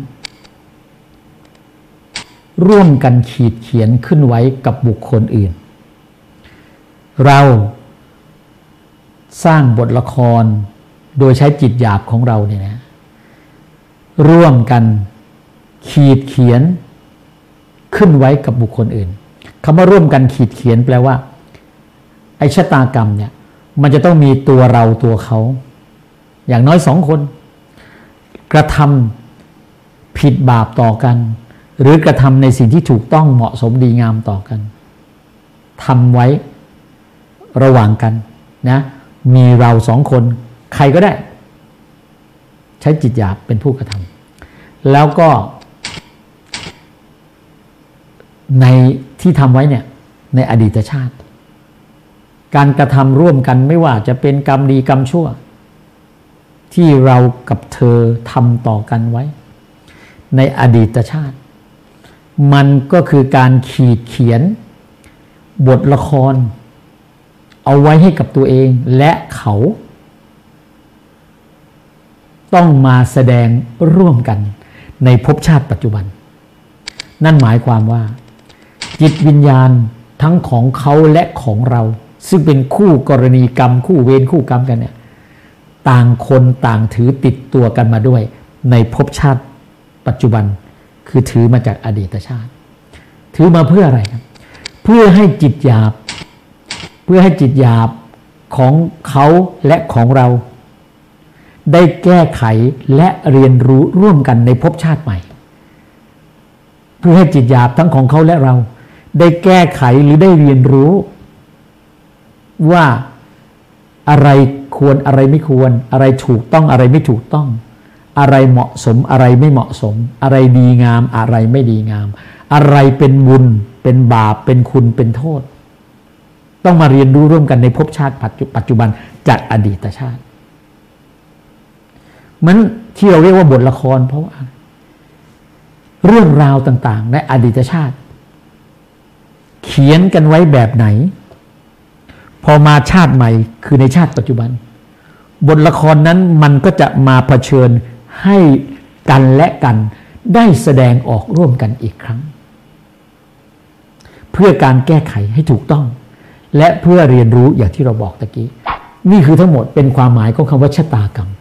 [SPEAKER 1] ร่วมกันขีดเขียนขึ้นไว้กับบุคคลอื่นเราสร้างบทละครโดยใช้จิตหยาบของเราเนี่ยนะร่วมกันขีดเขียนขึ้นไว้กับบุคคลอื่นคำว่าร่วมกันขีดเขียนแปลว่าไอ้ชะตากรรมเนี่ยมันจะต้องมีตัวเราตัวเขาอย่างน้อยสองคนกระทำผิดบาปต่อกันหรือกระทำในสิ่งที่ถูกต้องเหมาะสมดีงามต่อกันทำไว้ระหว่างกันนะมีเราสองคนใครก็ได้ใช้จิตหยาบเป็นผู้กระทำแล้วก็ในที่ทำไว้เนี่ยในอดีตชาติการกระทำร่วมกันไม่ว่าจะเป็นกรรมดีกรรมชั่วที่เรากับเธอทำต่อกันไว้ในอดีตชาติมันก็คือการขีดเขียนบทละครเอาไว้ให้กับตัวเองและเขาต้องมาแสดงร่วมกันในภพชาติปัจจุบันนั่นหมายความว่าจิตวิญญาณทั้งของเขาและของเราซึ่งเป็นคู่กรณีกรรมคู่เวรคู่กรรมกันเนี่ยต่างคนต่างถือติดตัวกันมาด้วยในภพชาติปัจจุบันคือถือมาจากอดีตชาติถือมาเพื่ออะไรครับเพื่อให้จิตหยาบเพื่อให้จิตหยาบของเขาและของเราได้แก้ไขและเรียนรู้ร่วมกันในภพชาติใหม่เพื่อให้จิตหยาบทั้งของเขาและเราได้แก้ไขหรือได้เรียนรู้ว่าอะไรควรอะไรไม่ควรอะไรถูกต้องอะไรไม่ถูกต้องอะไรเหมาะสมอะไรไม่เหมาะสมอะไรดีงามอะไรไม่ดีงามอะไรเป็นบุญเป็นบาปเป็นคุณเป็นโทษต้องมาเรียนรู้ร่วมกันในภพชาติปัจจุบันจากอดีตชาติมันที่เราเรียกว่าบทละครเพราะว่าเรื่องราวต่างๆในอดีตชาติเขียนกันไว้แบบไหนพอมาชาติใหม่คือในชาติปัจจุบันบทละครนั้นมันก็จะมาเผชิญให้กันและกันได้แสดงออกร่วมกันอีกครั้งเพื่อการแก้ไขให้ถูกต้องและเพื่อเรียนรู้อย่างที่เราบอกตะกี้นี่คือทั้งหมดเป็นความหมายของคำว่าชะตากรรม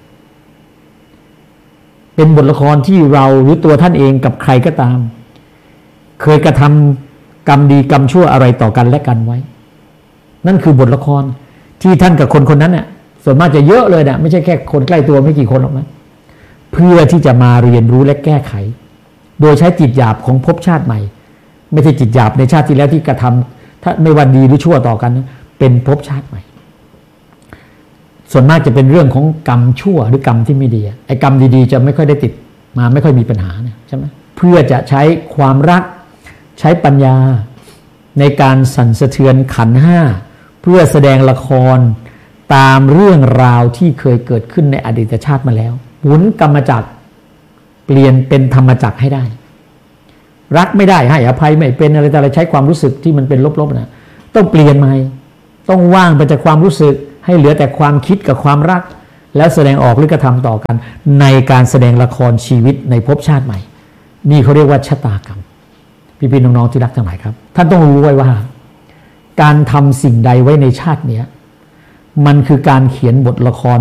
[SPEAKER 1] เป็นบทละครที่เราหรือตัวท่านเองกับใครก็ตามเคยกระทำกรรมดีกรรมชั่วอะไรต่อกันและกันไว้นั่นคือบทละครที่ท่านกับคนคนนั้นเนี่ยส่วนมากจะเยอะเลยนะไม่ใช่แค่คนใกล้ตัวไม่กี่คนหรอกนะเพื่อที่จะมาเรียนรู้และแก้ไขโดยใช้จิตหยาบของภพชาติใหม่ไม่ใช่จิตหยาบในชาติที่แล้วที่กระทำถ้าไม่ว่าดีหรือชั่วต่อกันเป็นภพชาติใหม่ส่วนมากจะเป็นเรื่องของกรรมชั่วหรือกรรมที่ไม่ดีไอ้กรรมดีๆจะไม่ค่อยได้ติดมาไม่ค่อยมีปัญหาเนี่ยใช่ไหมเพื่อจะใช้ความรักใช้ปัญญาในการสั่นสะเทือนขันธ์ห้าเพื่อแสดงละครตามเรื่องราวที่เคยเกิดขึ้นในอดีตชาติมาแล้วหมุนกรรมจักรเปลี่ยนเป็นธรรมจักรให้ได้รักไม่ได้ให้อภัยไม่เป็นอะไรแต่อะไรใช้ความรู้สึกที่มันเป็นลบๆนะต้องเปลี่ยนใหม่ต้องว่างไปจากความรู้สึกให้เหลือแต่ความคิดกับความรักแล้วแสดงออกหรือกระทำต่อกันในการแสดงละครชีวิตในภพชาติใหม่นี่เขาเรียกว่าชะตากรรมพี่ๆน้องๆที่รักทั้งหลายครับท่านต้องรู้ไว้ว่าการทำสิ่งใดไว้ในชาตินี้มันคือการเขียนบทละคร